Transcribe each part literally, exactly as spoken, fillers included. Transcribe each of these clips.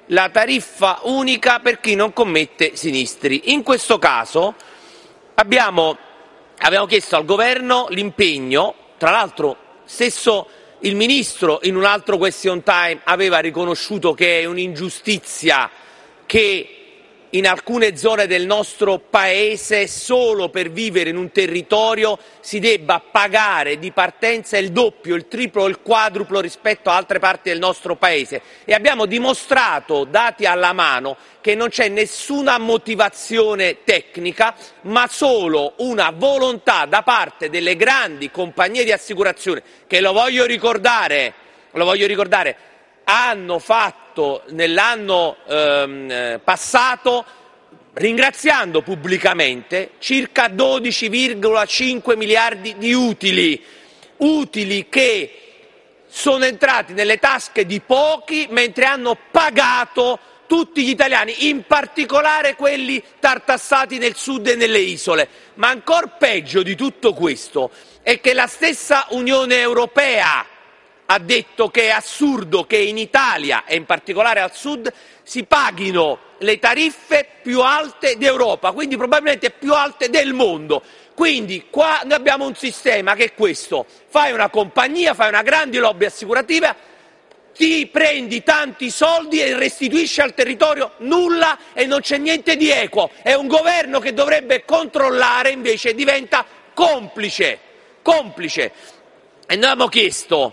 la tariffa unica per chi non commette sinistri. In questo caso abbiamo, abbiamo chiesto al Governo l'impegno, tra l'altro stesso il Ministro in un altro question time aveva riconosciuto che è un'ingiustizia che in alcune zone del nostro Paese solo per vivere in un territorio si debba pagare di partenza il doppio, il triplo o il quadruplo rispetto a altre parti del nostro Paese, e abbiamo dimostrato, dati alla mano, che non c'è nessuna motivazione tecnica ma solo una volontà da parte delle grandi compagnie di assicurazione che, lo voglio ricordare, lo voglio ricordare hanno fatto nell'anno ehm, passato, ringraziando pubblicamente, circa dodici virgola cinque miliardi di utili, utili che sono entrati nelle tasche di pochi mentre hanno pagato tutti gli italiani, in particolare quelli tartassati nel sud e nelle isole. Ma ancor peggio di tutto questo è che la stessa Unione Europea ha detto che è assurdo che in Italia, e in particolare al sud, si paghino le tariffe più alte d'Europa, quindi probabilmente più alte del mondo. Quindi qua noi abbiamo un sistema che è questo: fai una compagnia, fai una grande lobby assicurativa, ti prendi tanti soldi e restituisci al territorio nulla e non c'è niente di equo. È un governo che dovrebbe controllare, invece diventa complice. complice. E noi abbiamo chiesto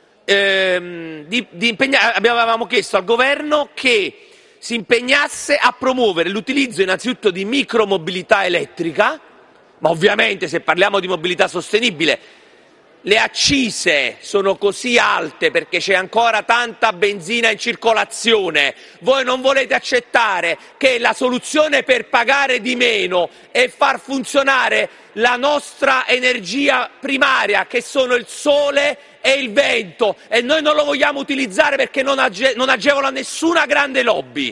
Ehm, di, di impegna- avevamo chiesto al Governo che si impegnasse a promuovere l'utilizzo innanzitutto di micromobilità elettrica, ma ovviamente se parliamo di mobilità sostenibile le accise sono così alte perché c'è ancora tanta benzina in circolazione. Voi non volete accettare che la soluzione per pagare di meno è far funzionare la nostra energia primaria, che sono il sole e il vento, e noi non lo vogliamo utilizzare perché non, age- non agevola nessuna grande lobby,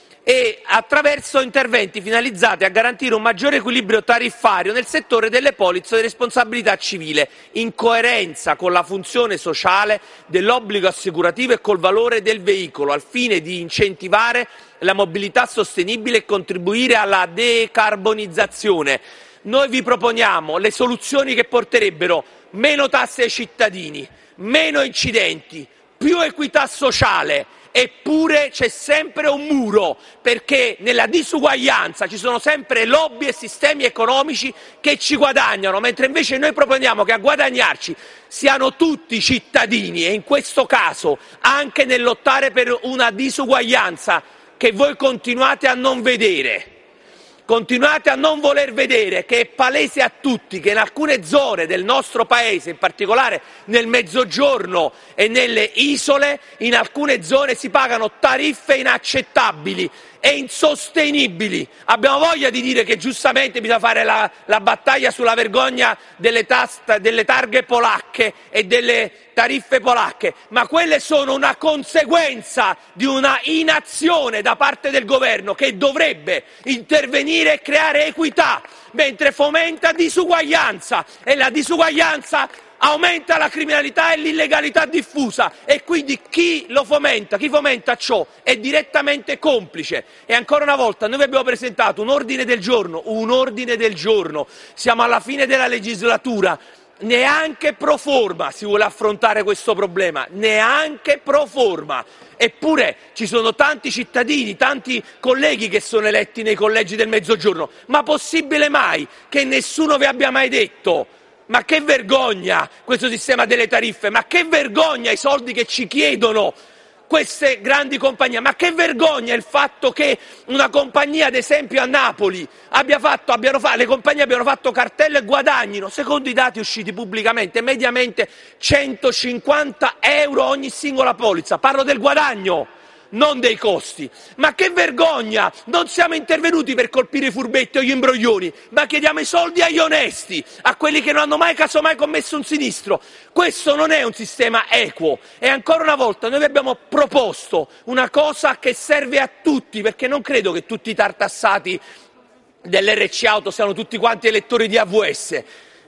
e attraverso interventi finalizzati a garantire un maggiore equilibrio tariffario nel settore delle polizze di responsabilità civile, in coerenza con la funzione sociale dell'obbligo assicurativo e col valore del veicolo, al fine di incentivare la mobilità sostenibile e contribuire alla decarbonizzazione. Noi vi proponiamo le soluzioni che porterebbero meno tasse ai cittadini, meno incidenti, più equità sociale. Eppure c'è sempre un muro, perché nella disuguaglianza ci sono sempre lobby e sistemi economici che ci guadagnano, mentre invece noi proponiamo che a guadagnarci siano tutti i cittadini, e in questo caso anche nel lottare per una disuguaglianza che voi continuate a non vedere. Continuate a non voler vedere che è palese a tutti che in alcune zone del nostro Paese, in particolare nel Mezzogiorno e nelle isole, in alcune zone si pagano tariffe inaccettabili e insostenibili. Abbiamo voglia di dire che giustamente bisogna fare la, la battaglia sulla vergogna delle, tast, delle targhe polacche e delle tariffe polacche, ma quelle sono una conseguenza di una inazione da parte del governo, che dovrebbe intervenire e creare equità, mentre fomenta disuguaglianza, e la disuguaglianza aumenta la criminalità e l'illegalità diffusa, e quindi chi lo fomenta, chi fomenta ciò è direttamente complice. E ancora una volta noi vi abbiamo presentato un ordine del giorno, un ordine del giorno, siamo alla fine della legislatura, neanche pro forma si vuole affrontare questo problema, neanche pro forma. Eppure ci sono tanti cittadini, tanti colleghi che sono eletti nei collegi del Mezzogiorno. Ma possibile mai che nessuno vi abbia mai detto: ma che vergogna questo sistema delle tariffe, ma che vergogna i soldi che ci chiedono queste grandi compagnie, ma che vergogna il fatto che una compagnia, ad esempio a Napoli, abbia fatto, abbiano fatto, le compagnie abbiano fatto cartello e guadagnino, secondo i dati usciti pubblicamente, mediamente centocinquanta euro ogni singola polizza. Parlo del guadagno, non dei costi. Ma che vergogna! Non siamo intervenuti per colpire i furbetti o gli imbroglioni, ma chiediamo i soldi agli onesti, a quelli che non hanno mai casomai commesso un sinistro. Questo non è un sistema equo, e ancora una volta noi vi abbiamo proposto una cosa che serve a tutti, perché non credo che tutti i tartassati dell'R C Auto siano tutti quanti elettori di A V S.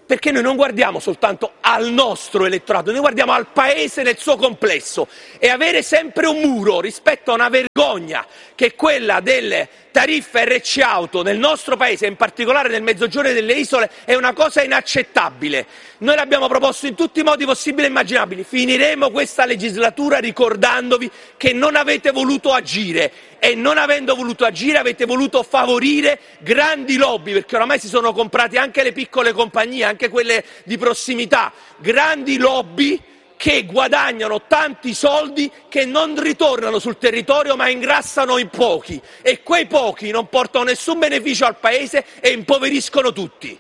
perché noi non guardiamo soltanto al nostro elettorato, noi guardiamo al Paese nel suo complesso, e avere sempre un muro rispetto a una vergogna che è quella delle tariffe R C auto nel nostro Paese, in particolare nel Mezzogiorno e delle isole, è una cosa inaccettabile. Noi l'abbiamo proposto in tutti i modi possibili e immaginabili. Finiremo questa legislatura ricordandovi che non avete voluto agire, e non avendo voluto agire avete voluto favorire grandi lobby, perché oramai si sono comprati anche le piccole compagnie, anche quelle di prossimità, grandi lobby che guadagnano tanti soldi che non ritornano sul territorio ma ingrassano in pochi, e quei pochi non portano nessun beneficio al Paese e impoveriscono tutti.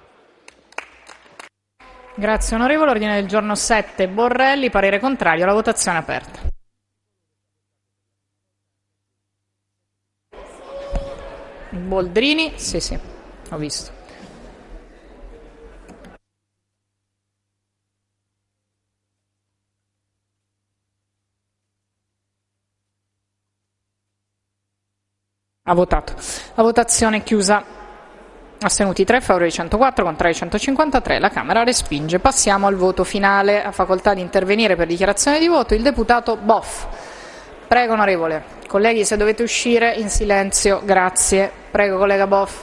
Grazie onorevole. Ordine del giorno sette, Borrelli, parere contrario, la votazione è aperta. Boldrini, sì sì, ho visto. Ha votato. La votazione è chiusa. Astenuti tre, favorevoli centoquattro, contrari centocinquantatré. La Camera respinge. Passiamo al voto finale. Ha facoltà di intervenire per dichiarazione di voto il deputato Boff. Prego onorevole. Colleghi, se dovete uscire in silenzio, grazie. Prego collega Boff.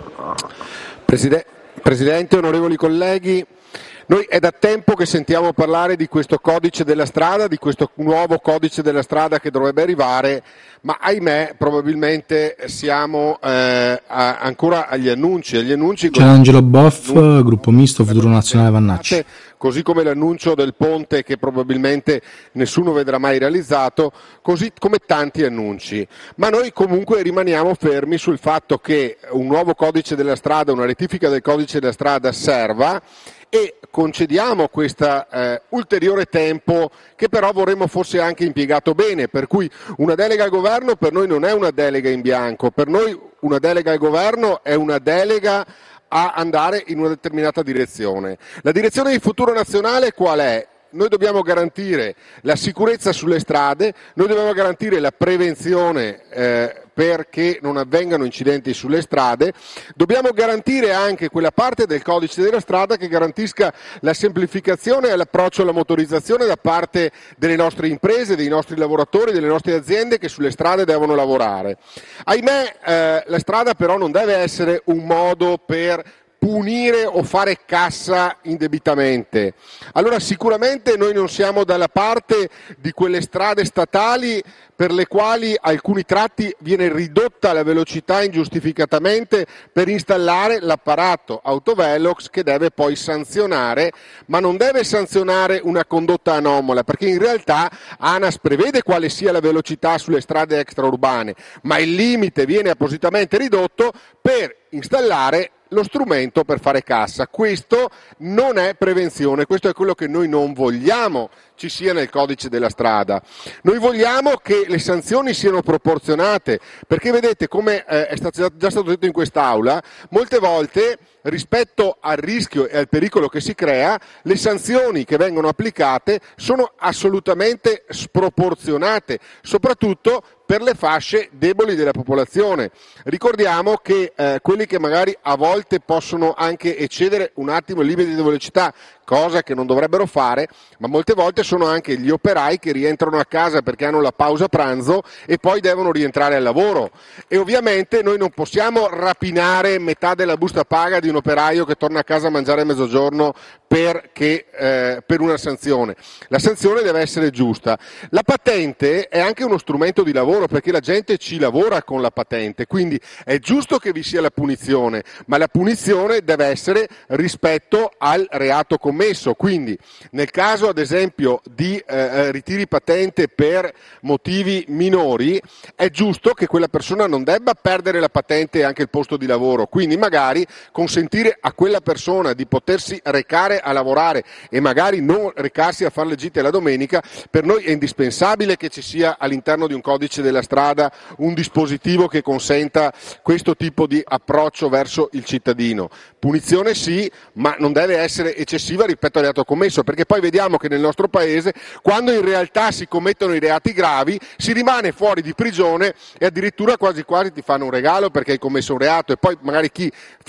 Preside- Presidente, onorevoli colleghi, noi è da tempo che sentiamo parlare di questo codice della strada, di questo nuovo codice della strada che dovrebbe arrivare, ma ahimè probabilmente siamo eh, a, ancora agli annunci. Agli annunci C'è Angelo Boff, gruppo misto Futuro Nazionale Vannacci. Così come l'annuncio del ponte che probabilmente nessuno vedrà mai realizzato, così come tanti annunci. Ma noi comunque rimaniamo fermi sul fatto che un nuovo codice della strada, una rettifica del codice della strada serva, e concediamo questo eh, ulteriore tempo che però vorremmo fosse anche impiegato bene, per cui una delega al governo per noi non è una delega in bianco, per noi una delega al governo è una delega a andare in una determinata direzione. La direzione di Futuro Nazionale qual è? Noi dobbiamo garantire la sicurezza sulle strade, noi dobbiamo garantire la prevenzione eh, perché non avvengano incidenti sulle strade, dobbiamo garantire anche quella parte del codice della strada che garantisca la semplificazione e l'approccio alla motorizzazione da parte delle nostre imprese, dei nostri lavoratori, delle nostre aziende che sulle strade devono lavorare. Ahimè, eh, la strada però non deve essere un modo per punire o fare cassa indebitamente. Allora sicuramente noi non siamo dalla parte di quelle strade statali per le quali alcuni tratti viene ridotta la velocità ingiustificatamente per installare l'apparato autovelox che deve poi sanzionare, ma non deve sanzionare una condotta anomala, perché in realtà ANAS prevede quale sia la velocità sulle strade extraurbane, ma il limite viene appositamente ridotto per installare lo strumento per fare cassa. Questo non è prevenzione, questo è quello che noi non vogliamo ci sia nel codice della strada. Noi vogliamo che le sanzioni siano proporzionate, perché vedete, come eh, è stato, già stato detto in quest'Aula, molte volte rispetto al rischio e al pericolo che si crea, le sanzioni che vengono applicate sono assolutamente sproporzionate, soprattutto per le fasce deboli della popolazione. Ricordiamo che eh, quelli che magari a volte possono anche eccedere un attimo il limite di velocità, cosa che non dovrebbero fare, ma molte volte sono anche gli operai che rientrano a casa perché hanno la pausa pranzo e poi devono rientrare al lavoro, e ovviamente noi non possiamo rapinare metà della busta paga di un operaio che torna a casa a mangiare a mezzogiorno perché, eh, per una sanzione. La sanzione deve essere giusta. La patente è anche uno strumento di lavoro, perché la gente ci lavora con la patente, quindi è giusto che vi sia la punizione, ma la punizione deve essere rispetto al reato commesso. Quindi nel caso ad esempio di eh, ritiri patente per motivi minori, è giusto che quella persona non debba perdere la patente e anche il posto di lavoro, quindi magari consentire a quella persona di potersi recare a lavorare e magari non recarsi a fare le gite la domenica. Per noi è indispensabile che ci sia all'interno di un codice della strada un dispositivo che consenta questo tipo di approccio verso il cittadino. Punizione sì, ma non deve essere eccessiva rispetto al reato commesso, perché poi vediamo che nel nostro paese, quando in realtà si commettono i reati gravi, si rimane fuori di prigione e addirittura quasi quasi ti fanno un regalo perché hai commesso un reato, e poi magari chi fa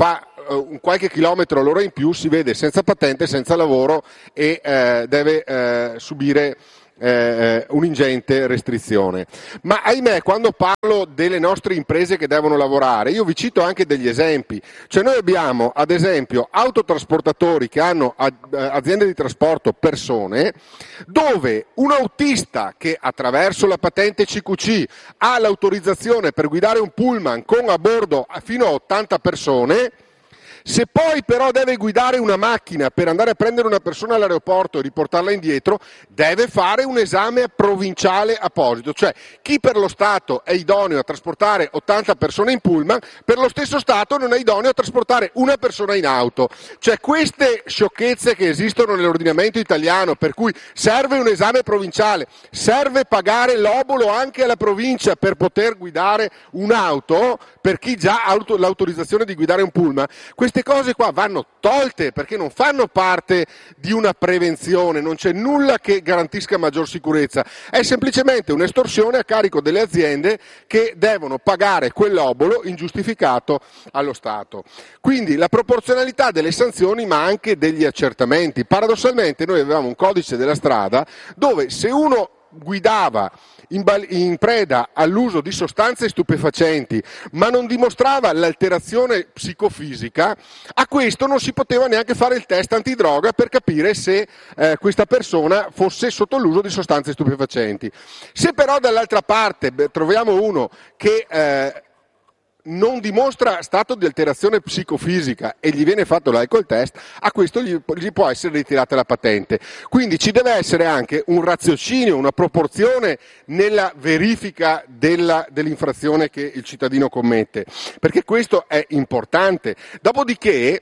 un qualche chilometro all'ora in più si vede senza patente, senza lavoro e eh, deve eh, subire Eh, un'ingente restrizione. Ma ahimè, quando parlo delle nostre imprese che devono lavorare, io vi cito anche degli esempi. Cioè noi abbiamo ad esempio autotrasportatori che hanno a, aziende di trasporto persone, dove un autista che attraverso la patente C Q C ha l'autorizzazione per guidare un pullman con a bordo fino a ottanta persone, se poi però deve guidare una macchina per andare a prendere una persona all'aeroporto e riportarla indietro, deve fare un esame provinciale apposito. Cioè chi per lo Stato è idoneo a trasportare ottanta persone in pullman, per lo stesso Stato non è idoneo a trasportare una persona in auto. Cioè queste sciocchezze che esistono nell'ordinamento italiano, per cui serve un esame provinciale, serve pagare l'obolo anche alla provincia per poter guidare un'auto, per chi già ha l'autorizzazione di guidare un pullman, queste cose qua vanno tolte perché non fanno parte di una prevenzione, non c'è nulla che garantisca maggior sicurezza, è semplicemente un'estorsione a carico delle aziende che devono pagare quell'obolo ingiustificato allo Stato. Quindi la proporzionalità delle sanzioni ma anche degli accertamenti. Paradossalmente noi avevamo un codice della strada dove se uno guidava in, bal- in preda all'uso di sostanze stupefacenti ma non dimostrava l'alterazione psicofisica, a questo non si poteva neanche fare il test antidroga per capire se eh, questa persona fosse sotto l'uso di sostanze stupefacenti. Se però dall'altra parte beh, troviamo uno che eh, non dimostra stato di alterazione psicofisica e gli viene fatto l'alcol test, a questo gli, gli può essere ritirata la patente. Quindi ci deve essere anche un raziocinio, una proporzione nella verifica della, dell'infrazione che il cittadino commette, perché questo è importante. Dopodiché,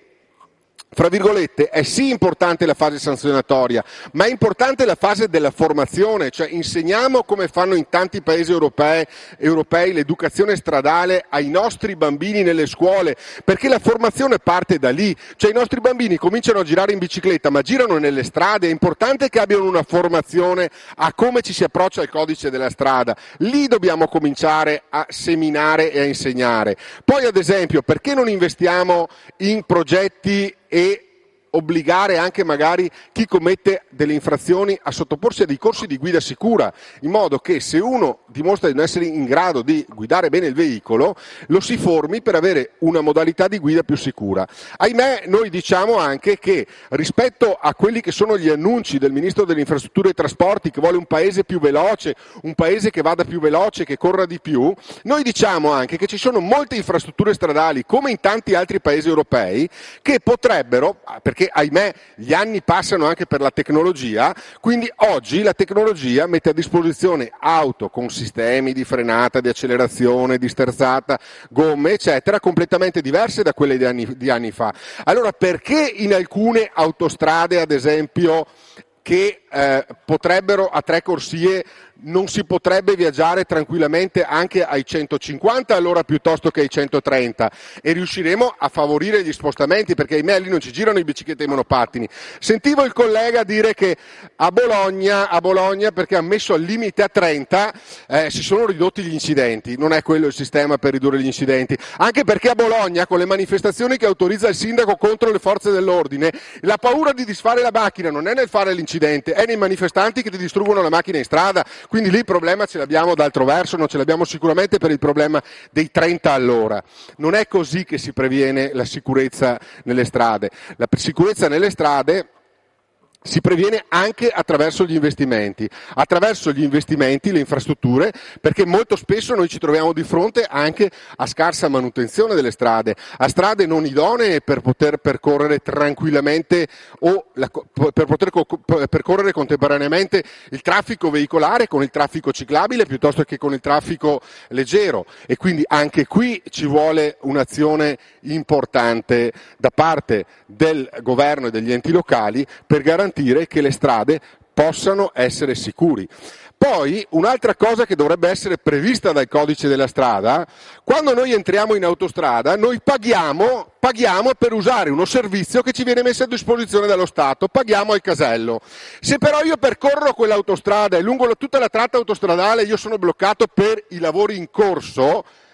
fra virgolette, è sì importante la fase sanzionatoria, ma è importante la fase della formazione, cioè insegniamo come fanno in tanti paesi europei, europei l'educazione stradale ai nostri bambini nelle scuole, perché la formazione parte da lì, cioè i nostri bambini cominciano a girare in bicicletta ma girano nelle strade, è importante che abbiano una formazione a come ci si approccia al codice della strada, lì dobbiamo cominciare a seminare e a insegnare. Poi ad esempio, perché non investiamo in progetti e obbligare anche magari chi commette delle infrazioni a sottoporsi a dei corsi di guida sicura, in modo che se uno dimostra di non essere in grado di guidare bene il veicolo, lo si formi per avere una modalità di guida più sicura. Ahimè, noi diciamo anche che rispetto a quelli che sono gli annunci del Ministro delle Infrastrutture e Trasporti, che vuole un paese più veloce, un paese che vada più veloce, che corra di più, noi diciamo anche che ci sono molte infrastrutture stradali, come in tanti altri paesi europei, che potrebbero, perché ahimè gli anni passano anche per la tecnologia, quindi oggi la tecnologia mette a disposizione auto con sistemi di frenata, di accelerazione, di sterzata, gomme eccetera, completamente diverse da quelle di anni, di anni fa. Allora perché in alcune autostrade, ad esempio, che eh, potrebbero a tre corsie non si potrebbe viaggiare tranquillamente anche ai centocinquanta all'ora piuttosto che ai centotrenta e riusciremo a favorire gli spostamenti, perché ahimè lì non ci girano i biciclette e i monopattini. Sentivo il collega dire che a Bologna, a Bologna perché ha messo al limite a trenta eh, si sono ridotti gli incidenti, non è quello il sistema per ridurre gli incidenti, anche perché a Bologna con le manifestazioni che autorizza il sindaco contro le forze dell'ordine, la paura di disfare la macchina non è nel fare l'incidente, è nei manifestanti che ti distruggono la macchina in strada. Quindi lì il problema ce l'abbiamo d'altro verso, non ce l'abbiamo sicuramente per il problema dei trenta all'ora. Non è così che si previene la sicurezza nelle strade. La sicurezza nelle strade si previene anche attraverso gli investimenti, attraverso gli investimenti, le infrastrutture, perché molto spesso noi ci troviamo di fronte anche a scarsa manutenzione delle strade, a strade non idonee per poter percorrere tranquillamente o la, per poter co- percorrere contemporaneamente il traffico veicolare con il traffico ciclabile piuttosto che con il traffico leggero, e quindi anche qui ci vuole un'azione importante da parte del governo e degli enti locali per garantire che le strade possano essere sicuri. Poi un'altra cosa che dovrebbe essere prevista dal codice della strada: quando noi entriamo in autostrada noi paghiamo, paghiamo per usare uno servizio che ci viene messo a disposizione dallo Stato, paghiamo al casello. Se però io percorro quell'autostrada e lungo tutta la tratta autostradale io sono bloccato per i lavori in corso,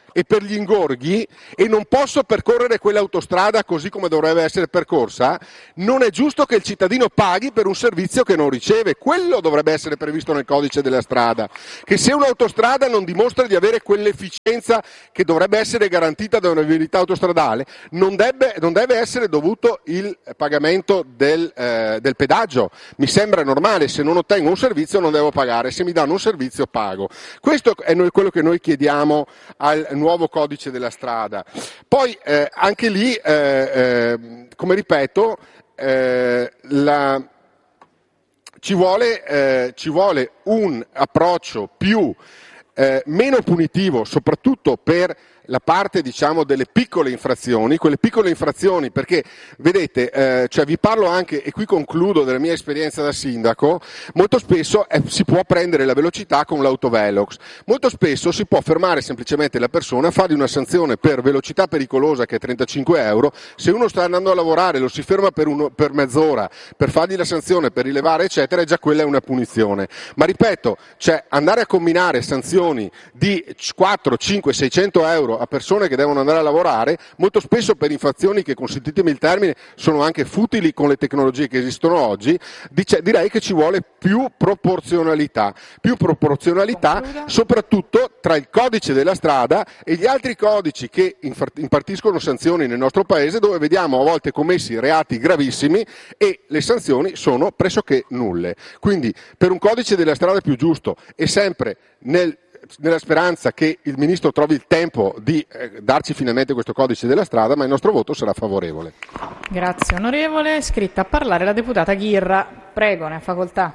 e per gli ingorghi e non posso percorrere quell'autostrada così come dovrebbe essere percorsa, non è giusto che il cittadino paghi per un servizio che non riceve. Quello dovrebbe essere previsto nel codice della strada, che se un'autostrada non dimostra di avere quell'efficienza che dovrebbe essere garantita da una viabilità autostradale, non deve, non deve essere dovuto il pagamento del, eh, del pedaggio. Mi sembra normale, se non ottengo un servizio non devo pagare, se mi danno un servizio pago. Questo è noi, quello che noi chiediamo al nuovo codice della strada. Poi eh, anche lì, eh, eh, come ripeto, eh, la, ci, vuole, eh, ci vuole un approccio più eh, meno punitivo, soprattutto per la parte, diciamo, delle piccole infrazioni, quelle piccole infrazioni, perché vedete, eh, cioè vi parlo anche, e qui concludo, della mia esperienza da sindaco. Molto spesso eh, si può prendere la velocità con l'autovelox, molto spesso si può fermare semplicemente la persona, fargli una sanzione per velocità pericolosa che è trentacinque euro, se uno sta andando a lavorare lo si ferma per, uno, per mezz'ora per fargli la sanzione, per rilevare eccetera, e già quella è una punizione. Ma ripeto, cioè andare a combinare sanzioni di quattro, cinque, seicento euro a persone che devono andare a lavorare, molto spesso per infrazioni che, consentitemi il termine, sono anche futili con le tecnologie che esistono oggi, dice, direi che ci vuole più proporzionalità, più proporzionalità soprattutto tra il codice della strada e gli altri codici che impartiscono sanzioni nel nostro paese, dove vediamo a volte commessi reati gravissimi e le sanzioni sono pressoché nulle. Quindi per un codice della strada più giusto e sempre nel nella speranza che il Ministro trovi il tempo di eh, darci finalmente questo codice della strada, ma il nostro voto sarà favorevole. Grazie onorevole. È scritta a parlare la deputata Ghirra. Prego, ne ha facoltà.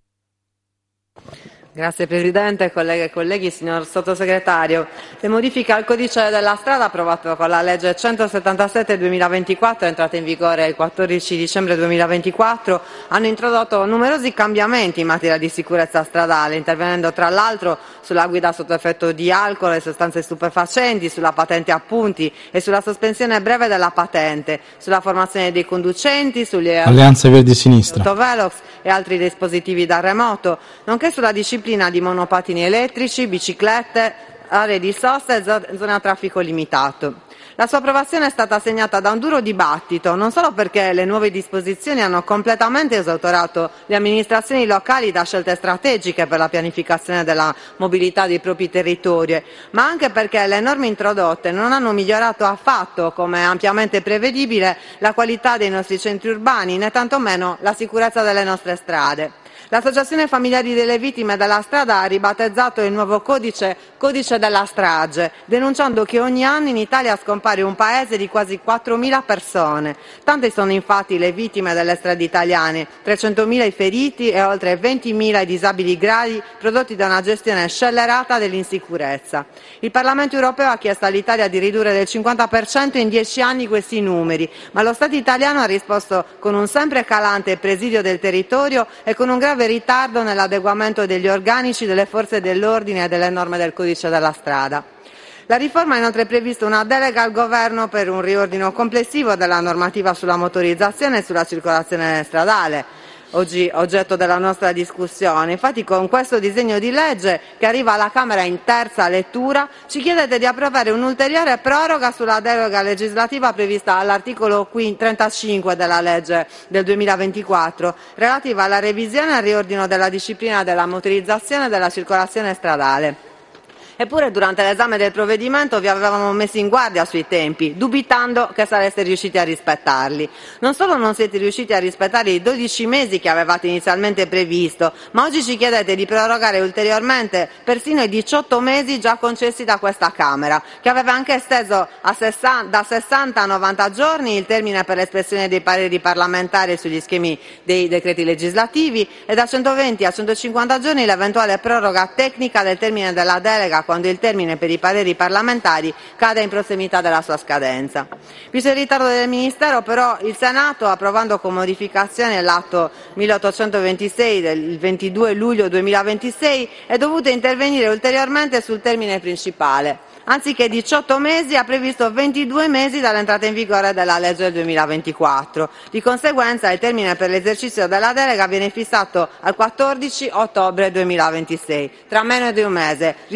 Grazie Presidente, colleghe e colleghi, signor Sottosegretario. Le modifiche al codice della strada approvato con la legge centosettantasette duemilaventiquattro, entrata in vigore il quattordici dicembre duemilaventiquattro, hanno introdotto numerosi cambiamenti in materia di sicurezza stradale, intervenendo tra l'altro sulla guida sotto effetto di alcol e sostanze stupefacenti, sulla patente a punti e sulla sospensione breve della patente, sulla formazione dei conducenti, sugli Alleanza Verdi Sinistra, autovelox e altri dispositivi da remoto, nonché sulla disciplina di monopatini elettrici, biciclette, aree di sosta e zone a traffico limitato. La sua approvazione è stata segnata da un duro dibattito, non solo perché le nuove disposizioni hanno completamente esautorato le amministrazioni locali da scelte strategiche per la pianificazione della mobilità dei propri territori, ma anche perché le norme introdotte non hanno migliorato affatto, come è ampiamente prevedibile, la qualità dei nostri centri urbani, né tantomeno la sicurezza delle nostre strade. L'Associazione Familiari delle Vittime della Strada ha ribattezzato il nuovo codice Codice della Strage, denunciando che ogni anno in Italia scompare un paese di quasi quattromila persone. Tante sono infatti le vittime delle strade italiane, trecentomila i feriti e oltre ventimila i disabili gravi prodotti da una gestione scellerata dell'insicurezza. Il Parlamento europeo ha chiesto all'Italia di ridurre del cinquanta per cento in dieci anni questi numeri, ma lo Stato italiano ha risposto con un sempre calante presidio del territorio e con un grave ritardo nell'adeguamento degli organici delle forze dell'ordine e delle norme del codice della strada. La riforma ha inoltre previsto una delega al Governo per un riordino complessivo della normativa sulla motorizzazione e sulla circolazione stradale, oggi oggetto della nostra discussione. Infatti con questo disegno di legge, che arriva alla Camera in terza lettura, ci chiedete di approvare un'ulteriore proroga sulla delega legislativa prevista all'articolo trentacinque della legge del duemilaventiquattro, relativa alla revisione e al riordino della disciplina della motorizzazione e della circolazione stradale. Eppure durante l'esame del provvedimento vi avevamo messo in guardia sui tempi, dubitando che sareste riusciti a rispettarli. Non solo non siete riusciti a rispettare i dodici mesi che avevate inizialmente previsto, ma oggi ci chiedete di prorogare ulteriormente persino i diciotto mesi già concessi da questa Camera, che aveva anche esteso a sessanta, da sessanta a novanta giorni il termine per l'espressione dei pareri parlamentari sugli schemi dei decreti legislativi e da centoventi a centocinquanta giorni l'eventuale proroga tecnica del termine della delega quando il termine per i pareri parlamentari cade in prossimità della sua scadenza. Visto il ritardo del Ministero, però, il Senato, approvando con modificazione l'atto milleottocentoventisei del ventidue luglio duemilaventisei, è dovuto intervenire ulteriormente sul termine principale. Anziché diciotto mesi ha previsto ventidue mesi dall'entrata in vigore della legge del duemilaventiquattro. Di conseguenza il termine per l'esercizio della delega viene fissato al quattordici ottobre duemilaventisei. Tra meno di un mese riuscirete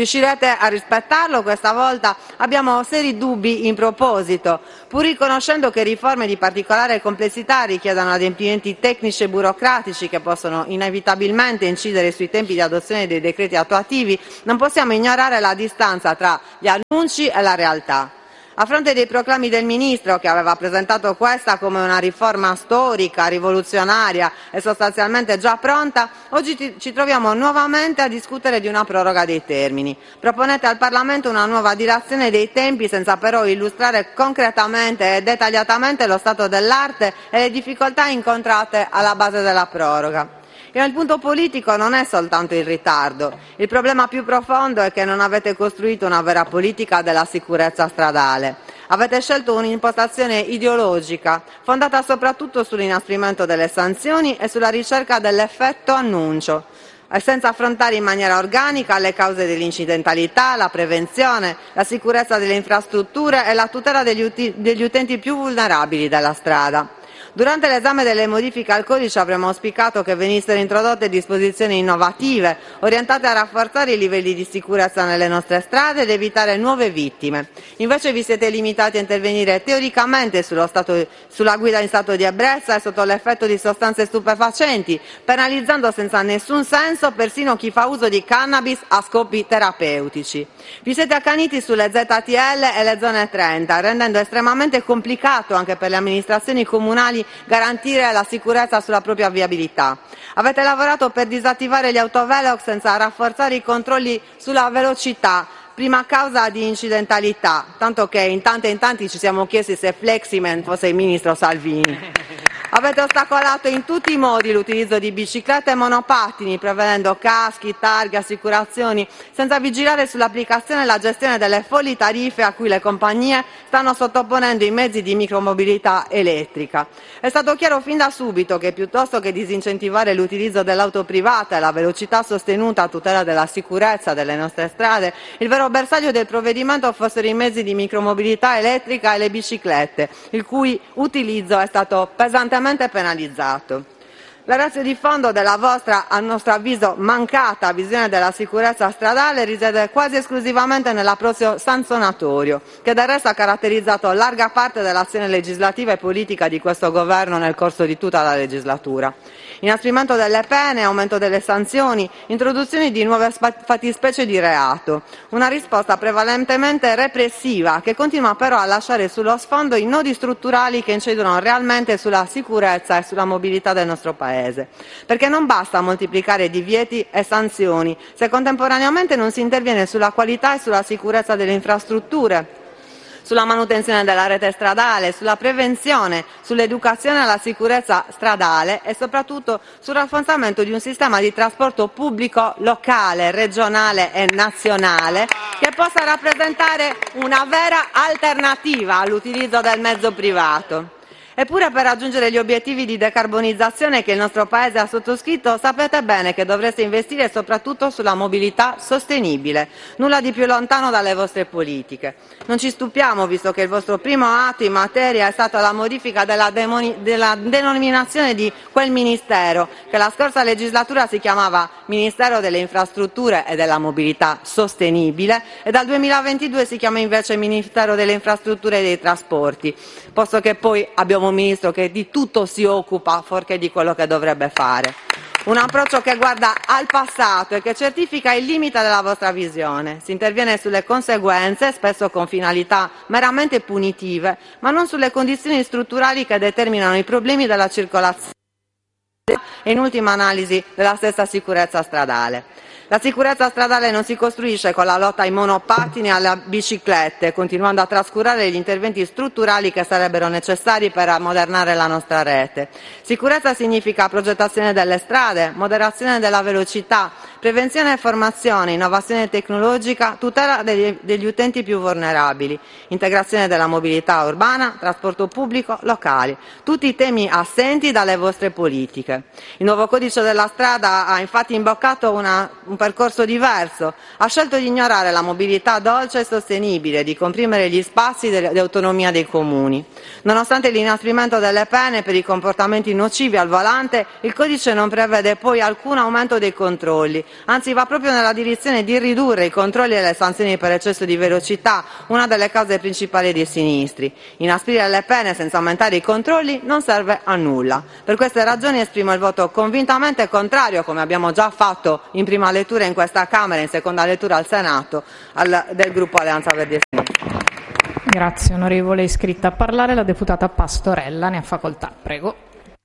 riuscite a rispettarlo? Questa volta abbiamo seri dubbi in proposito, pur riconoscendo che riforme di particolare complessità richiedono adempimenti tecnici e burocratici che possono inevitabilmente incidere sui tempi di adozione dei decreti attuativi. Non possiamo ignorare la distanza tra gli annunci e la realtà. A fronte dei proclami del Ministro, che aveva presentato questa come una riforma storica, rivoluzionaria e sostanzialmente già pronta, oggi ci troviamo nuovamente a discutere di una proroga dei termini. Proponete al Parlamento una nuova dilazione dei tempi senza però illustrare concretamente e dettagliatamente lo stato dell'arte e le difficoltà incontrate alla base della proroga. E il punto politico non è soltanto il ritardo. Il problema più profondo è che non avete costruito una vera politica della sicurezza stradale. Avete scelto un'impostazione ideologica, fondata soprattutto sull'inasprimento delle sanzioni e sulla ricerca dell'effetto annuncio, senza affrontare in maniera organica le cause dell'incidentalità, la prevenzione, la sicurezza delle infrastrutture e la tutela degli, uti- degli utenti più vulnerabili della strada. Durante l'esame delle modifiche al codice avremmo auspicato che venissero introdotte disposizioni innovative, orientate a rafforzare i livelli di sicurezza nelle nostre strade ed evitare nuove vittime. Invece vi siete limitati a intervenire teoricamente sullo stato, sulla guida in stato di ebbrezza e sotto l'effetto di sostanze stupefacenti, penalizzando senza nessun senso persino chi fa uso di cannabis a scopi terapeutici. Vi siete accaniti sulle Z T L e le zone trenta, rendendo estremamente complicato anche per le amministrazioni comunali garantire la sicurezza sulla propria viabilità. Avete lavorato per disattivare gli autovelox senza rafforzare i controlli sulla velocità, prima causa di incidentalità, tanto che in tanti e in tanti ci siamo chiesti se Fleximan fosse il ministro Salvini. Avete ostacolato in tutti i modi l'utilizzo di biciclette e monopattini, prevedendo caschi, targhe, assicurazioni, senza vigilare sull'applicazione e la gestione delle folli tariffe a cui le compagnie stanno sottoponendo i mezzi di micromobilità elettrica. È stato chiaro fin da subito che piuttosto che disincentivare l'utilizzo dell'auto privata e la velocità sostenuta a tutela della sicurezza delle nostre strade, il vero bersaglio del provvedimento fossero i mezzi di micromobilità elettrica e le biciclette, il cui utilizzo è stato pesantemente penalizzato. La ratio di fondo della vostra, a nostro avviso, mancata visione della sicurezza stradale risiede quasi esclusivamente nell'approccio sanzionatorio, che del resto ha caratterizzato larga parte dell'azione legislativa e politica di questo governo nel corso di tutta la legislatura. Inasprimento delle pene, aumento delle sanzioni, introduzione di nuove fattispecie di reato, una risposta prevalentemente repressiva che continua però a lasciare sullo sfondo i nodi strutturali che incidono realmente sulla sicurezza e sulla mobilità del nostro Paese. Perché non basta moltiplicare divieti e sanzioni se contemporaneamente non si interviene sulla qualità e sulla sicurezza delle infrastrutture, sulla manutenzione della rete stradale, sulla prevenzione, sull'educazione alla sicurezza stradale e soprattutto sul rafforzamento di un sistema di trasporto pubblico locale, regionale e nazionale che possa rappresentare una vera alternativa all'utilizzo del mezzo privato. Eppure per raggiungere gli obiettivi di decarbonizzazione che il nostro Paese ha sottoscritto sapete bene che dovreste investire soprattutto sulla mobilità sostenibile, nulla di più lontano dalle vostre politiche. Non ci stupiamo visto che il vostro primo atto in materia è stata la modifica della, demoni- della denominazione di quel Ministero che la scorsa legislatura si chiamava Ministero delle Infrastrutture e della Mobilità Sostenibile e dal duemilaventidue si chiama invece Ministero delle Infrastrutture e dei Trasporti, posto che poi abbiamo un ministro che di tutto si occupa fuorché di quello che dovrebbe fare. Un approccio che guarda al passato e che certifica il limite della vostra visione. Si interviene sulle conseguenze, spesso con finalità meramente punitive, ma non sulle condizioni strutturali che determinano i problemi della circolazione e in ultima analisi della stessa sicurezza stradale. La sicurezza stradale non si costruisce con la lotta ai monopattini e alle biciclette, continuando a trascurare gli interventi strutturali che sarebbero necessari per ammodernare la nostra rete. Sicurezza significa progettazione delle strade, moderazione della velocità, prevenzione e formazione, innovazione tecnologica, tutela degli, degli utenti più vulnerabili, integrazione della mobilità urbana, trasporto pubblico, locali. Tutti i temi assenti dalle vostre politiche. Il nuovo codice della strada ha infatti imboccato una, un percorso diverso. Ha scelto di ignorare la mobilità dolce e sostenibile, di comprimere gli spazi di autonomia dei comuni. Nonostante l'inasprimento delle pene per i comportamenti nocivi al volante, il codice non prevede poi alcun aumento dei controlli, anzi va proprio nella direzione di ridurre i controlli e le sanzioni per eccesso di velocità, una delle cause principali dei sinistri. Inasprire le pene senza aumentare i controlli non serve a nulla. Per queste ragioni esprimo il voto convintamente contrario, come abbiamo già fatto in prima lettura in questa Camera e in seconda lettura al Senato, al, del gruppo Alleanza Verdi e Sinistra. Grazie onorevole. Iscritta a parlare la deputata Pastorella, ne ha facoltà. Prego.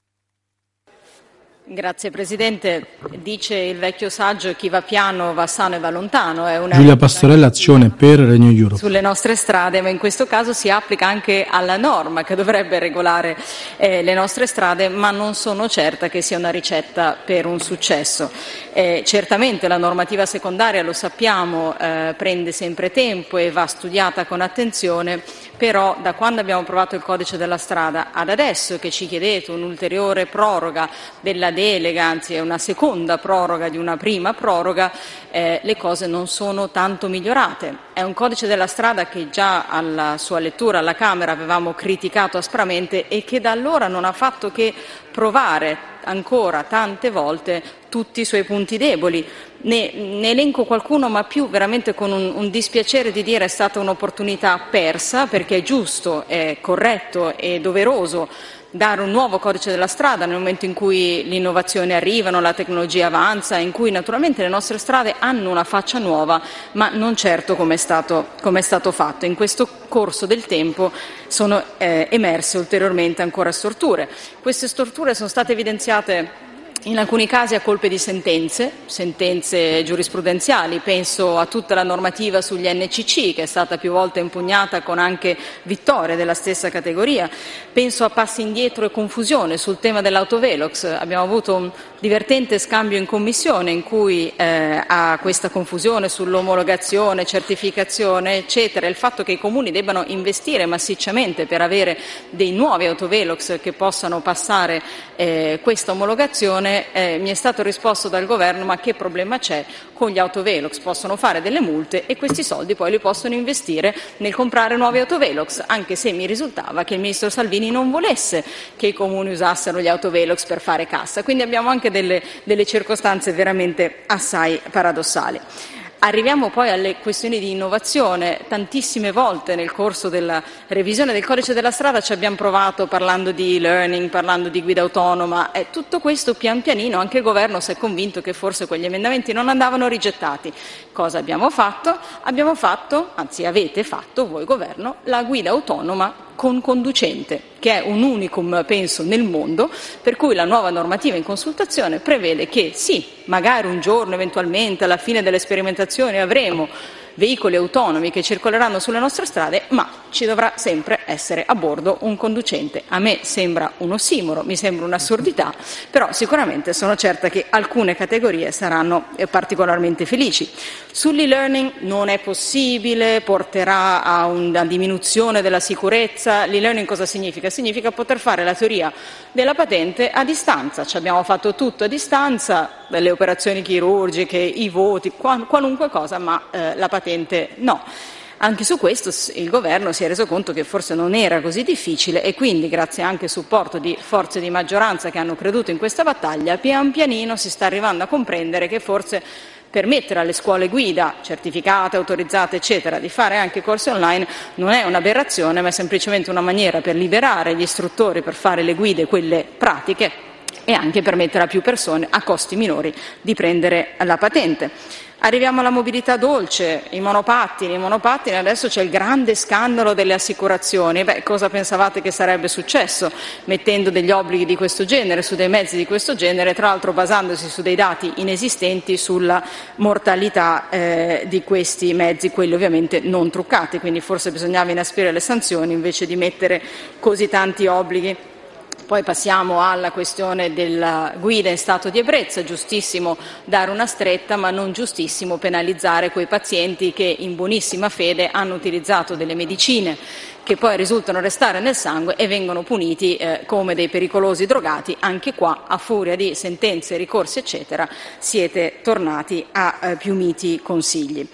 Grazie Presidente. Dice il vecchio saggio: chi va piano va sano e va lontano. È una Giulia Pastorella, Azione per Renew Europe. Sulle nostre strade, ma in questo caso si applica anche alla norma che dovrebbe regolare eh, le nostre strade, ma non sono certa che sia una ricetta per un successo. Eh, certamente la normativa secondaria, lo sappiamo, eh, prende sempre tempo e va studiata con attenzione, però da quando abbiamo approvato il codice della strada ad adesso che ci chiedete un'ulteriore proroga della delega, anzi è una seconda proroga di una prima proroga, eh, le cose non sono tanto migliorate. È un codice della strada che già alla sua lettura alla Camera avevamo criticato aspramente e che da allora non ha fatto che provare ancora tante volte tutti i suoi punti deboli. Ne, ne elenco qualcuno, ma più veramente con un, un dispiacere di dire è stata un'opportunità persa, perché è giusto, è corretto e doveroso dare un nuovo codice della strada nel momento in cui le innovazioni arrivano, la tecnologia avanza, in cui naturalmente le nostre strade hanno una faccia nuova, ma non certo come è stato, come è stato fatto. In questo corso del tempo sono eh, emerse ulteriormente ancora storture. Queste storture sono state evidenziate in alcuni casi a colpe di sentenze, sentenze giurisprudenziali. Penso a tutta la normativa sugli N C C che è stata più volte impugnata con anche vittorie della stessa categoria. Penso a passi indietro e confusione sul tema dell'autovelox. Abbiamo avuto un divertente scambio in commissione in cui eh, a questa confusione sull'omologazione, certificazione eccetera, il fatto che i comuni debbano investire massicciamente per avere dei nuovi autovelox che possano passare eh, questa omologazione. Eh, mi è stato risposto dal governo: ma che problema c'è con gli autovelox? Possono fare delle multe e questi soldi poi li possono investire nel comprare nuovi autovelox, anche se mi risultava che il ministro Salvini non volesse che i comuni usassero gli autovelox per fare cassa. Quindi abbiamo anche delle, delle circostanze veramente assai paradossali. Arriviamo poi alle questioni di innovazione. Tantissime volte nel corso della revisione del codice della strada ci abbiamo provato parlando di e-learning, parlando di guida autonoma, e tutto questo pian pianino anche il governo si è convinto che forse quegli emendamenti non andavano rigettati. Cosa abbiamo fatto? Abbiamo fatto, anzi avete fatto voi governo, la guida autonoma con conducente, che è un unicum penso nel mondo, per cui la nuova normativa in consultazione prevede che sì, magari un giorno eventualmente alla fine delle sperimentazioni avremo veicoli autonomi che circoleranno sulle nostre strade, ma ci dovrà sempre essere a bordo un conducente. A me sembra un ossimoro, mi sembra un'assurdità, però sicuramente sono certa che alcune categorie saranno particolarmente felici. Sull'e-learning non è possibile, porterà a una diminuzione della sicurezza. L'e-learning cosa significa? Significa poter fare la teoria della patente a distanza. Ci abbiamo fatto tutto a distanza, le operazioni chirurgiche, i voti, qualunque cosa, ma eh, la patente no. Anche su questo il governo si è reso conto che forse non era così difficile e quindi, grazie anche al supporto di forze di maggioranza che hanno creduto in questa battaglia, pian pianino si sta arrivando a comprendere che forse permettere alle scuole guida certificate, autorizzate eccetera di fare anche corsi online non è un'aberrazione, ma è semplicemente una maniera per liberare gli istruttori per fare le guide, quelle pratiche, e anche permettere a più persone a costi minori di prendere la patente. Arriviamo alla mobilità dolce, i monopattini. I monopattini adesso c'è il grande scandalo delle assicurazioni. Beh, cosa pensavate che sarebbe successo mettendo degli obblighi di questo genere su dei mezzi di questo genere, tra l'altro basandosi su dei dati inesistenti sulla mortalità eh, di questi mezzi, quelli ovviamente non truccati, quindi forse bisognava inasprire le sanzioni invece di mettere così tanti obblighi. Poi passiamo alla questione della guida in stato di ebbrezza. Giustissimo dare una stretta, ma non giustissimo penalizzare quei pazienti che in buonissima fede hanno utilizzato delle medicine che poi risultano restare nel sangue e vengono puniti eh, come dei pericolosi drogati. Anche qua, a furia di sentenze, ricorsi eccetera, siete tornati a eh, più miti consigli.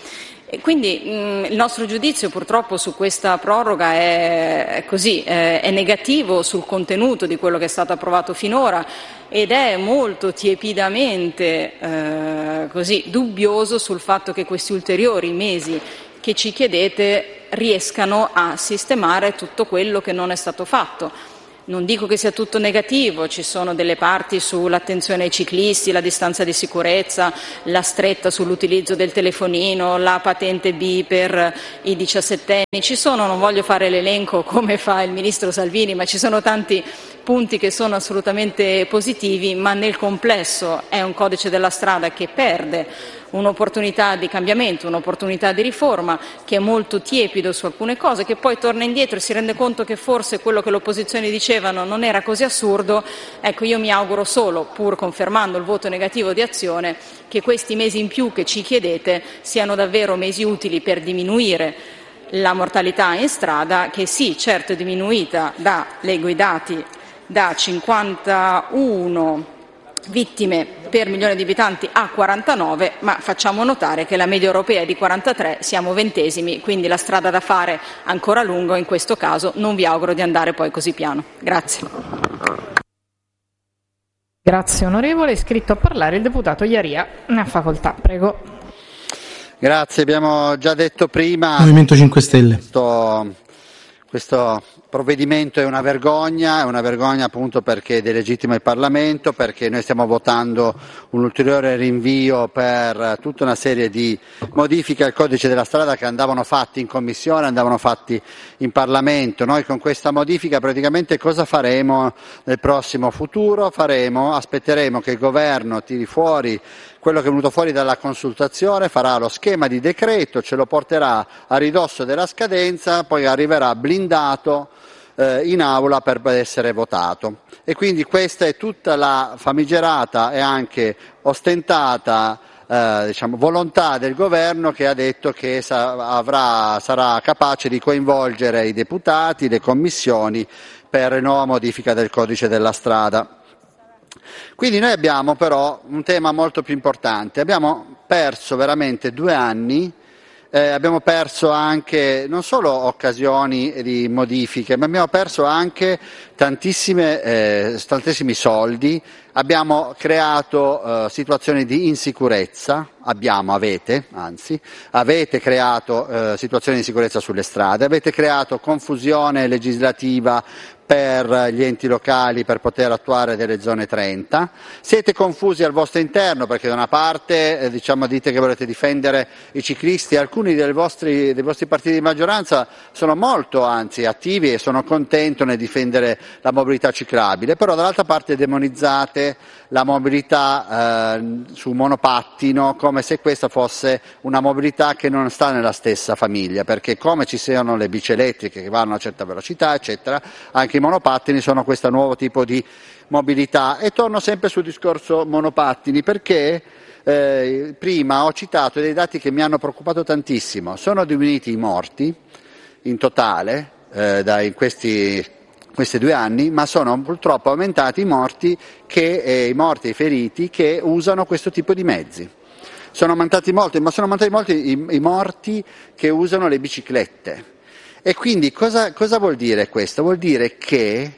E quindi mh, il nostro giudizio purtroppo su questa proroga è, è così, è, è negativo sul contenuto di quello che è stato approvato finora ed è molto tiepidamente eh, così, dubbioso sul fatto che questi ulteriori mesi che ci chiedete riescano a sistemare tutto quello che non è stato fatto. Non dico che sia tutto negativo, ci sono delle parti sull'attenzione ai ciclisti, la distanza di sicurezza, la stretta sull'utilizzo del telefonino, la patente B per i diciassettenni, ci sono, non voglio fare l'elenco come fa il Ministro Salvini, ma ci sono tanti punti che sono assolutamente positivi, ma nel complesso è un codice della strada che perde un'opportunità di cambiamento, un'opportunità di riforma, che è molto tiepido su alcune cose, che poi torna indietro e si rende conto che forse quello che l'opposizione dicevano non era così assurdo. Ecco, io mi auguro solo, pur confermando il voto negativo di Azione, che questi mesi in più che ci chiedete siano davvero mesi utili per diminuire la mortalità in strada, che sì, certo è diminuita da, leggo i dati, da cinquantauno vittime per milione di abitanti a quarantanove, ma facciamo notare che la media europea è di quarantatré, siamo ventesimi, quindi la strada da fare ancora lunga, in questo caso non vi auguro di andare poi così piano. Grazie. Grazie onorevole, è iscritto a parlare il deputato Iaria, ne ha facoltà, prego. Grazie, abbiamo già detto prima. Movimento cinque Stelle. Questo, questo provvedimento è una vergogna, è una vergogna appunto perché delegittima il Parlamento, perché noi stiamo votando un ulteriore rinvio per tutta una serie di modifiche al codice della strada che andavano fatti in Commissione, andavano fatti in Parlamento. Noi con questa modifica praticamente cosa faremo nel prossimo futuro? Faremo, aspetteremo che il Governo tiri fuori quello che è venuto fuori dalla consultazione, farà lo schema di decreto, ce lo porterà a ridosso della scadenza, poi arriverà blindato eh, in aula per essere votato. E quindi questa è tutta la famigerata e anche ostentata eh, diciamo, volontà del Governo, che ha detto che sa- avrà, sarà capace di coinvolgere i deputati, le commissioni per la nuova modifica del codice della strada. Quindi noi abbiamo però un tema molto più importante, abbiamo perso veramente due anni, eh, abbiamo perso anche non solo occasioni di modifiche, ma abbiamo perso anche tantissime, eh, tantissimi soldi, abbiamo creato eh, situazioni di insicurezza, abbiamo, avete, anzi, avete creato eh, situazioni di sicurezza sulle strade, avete creato confusione legislativa per gli enti locali per poter attuare delle zone trenta, siete confusi al vostro interno perché da una parte eh, diciamo, dite che volete difendere i ciclisti, alcuni dei vostri, dei vostri partiti di maggioranza sono molto anzi attivi e sono contenti nel difendere la mobilità ciclabile, però dall'altra parte demonizzate la mobilità eh, su monopattino come se questa fosse una mobilità che non sta nella stessa famiglia, perché come ci siano le bici elettriche che vanno a una certa velocità eccetera, anche i monopattini sono questo nuovo tipo di mobilità. E torno sempre sul discorso monopattini perché eh, prima ho citato dei dati che mi hanno preoccupato tantissimo, sono diminuiti i morti in totale eh, da in questi questi due anni, ma sono purtroppo aumentati i morti, che, eh, i morti e i feriti che usano questo tipo di mezzi. Sono aumentati molti, ma sono aumentati molti i, i morti che usano le biciclette. E quindi cosa, cosa vuol dire questo? Vuol dire che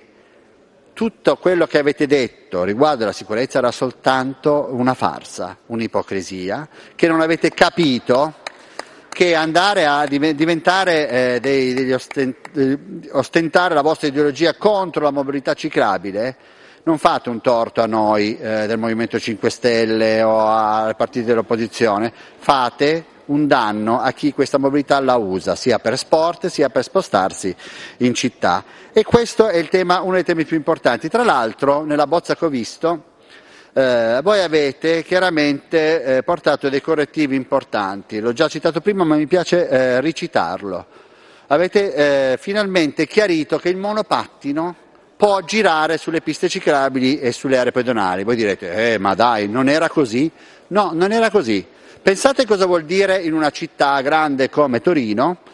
tutto quello che avete detto riguardo alla sicurezza era soltanto una farsa, un'ipocrisia, che non avete capito che andare a diventare eh, dei, degli ostent- ostentare la vostra ideologia contro la mobilità ciclabile, non fate un torto a noi eh, del Movimento cinque Stelle o ai partiti dell'opposizione, fate un danno a chi questa mobilità la usa, sia per sport sia per spostarsi in città. E questo è il tema, uno dei temi più importanti. Tra l'altro, nella bozza che ho visto, Eh, voi avete chiaramente eh, portato dei correttivi importanti, l'ho già citato prima ma mi piace eh, ricitarlo. Avete eh, finalmente chiarito che il monopattino può girare sulle piste ciclabili e sulle aree pedonali. Voi direte, eh ma dai, non era così? No, non era così. Pensate cosa vuol dire in una città grande come Torino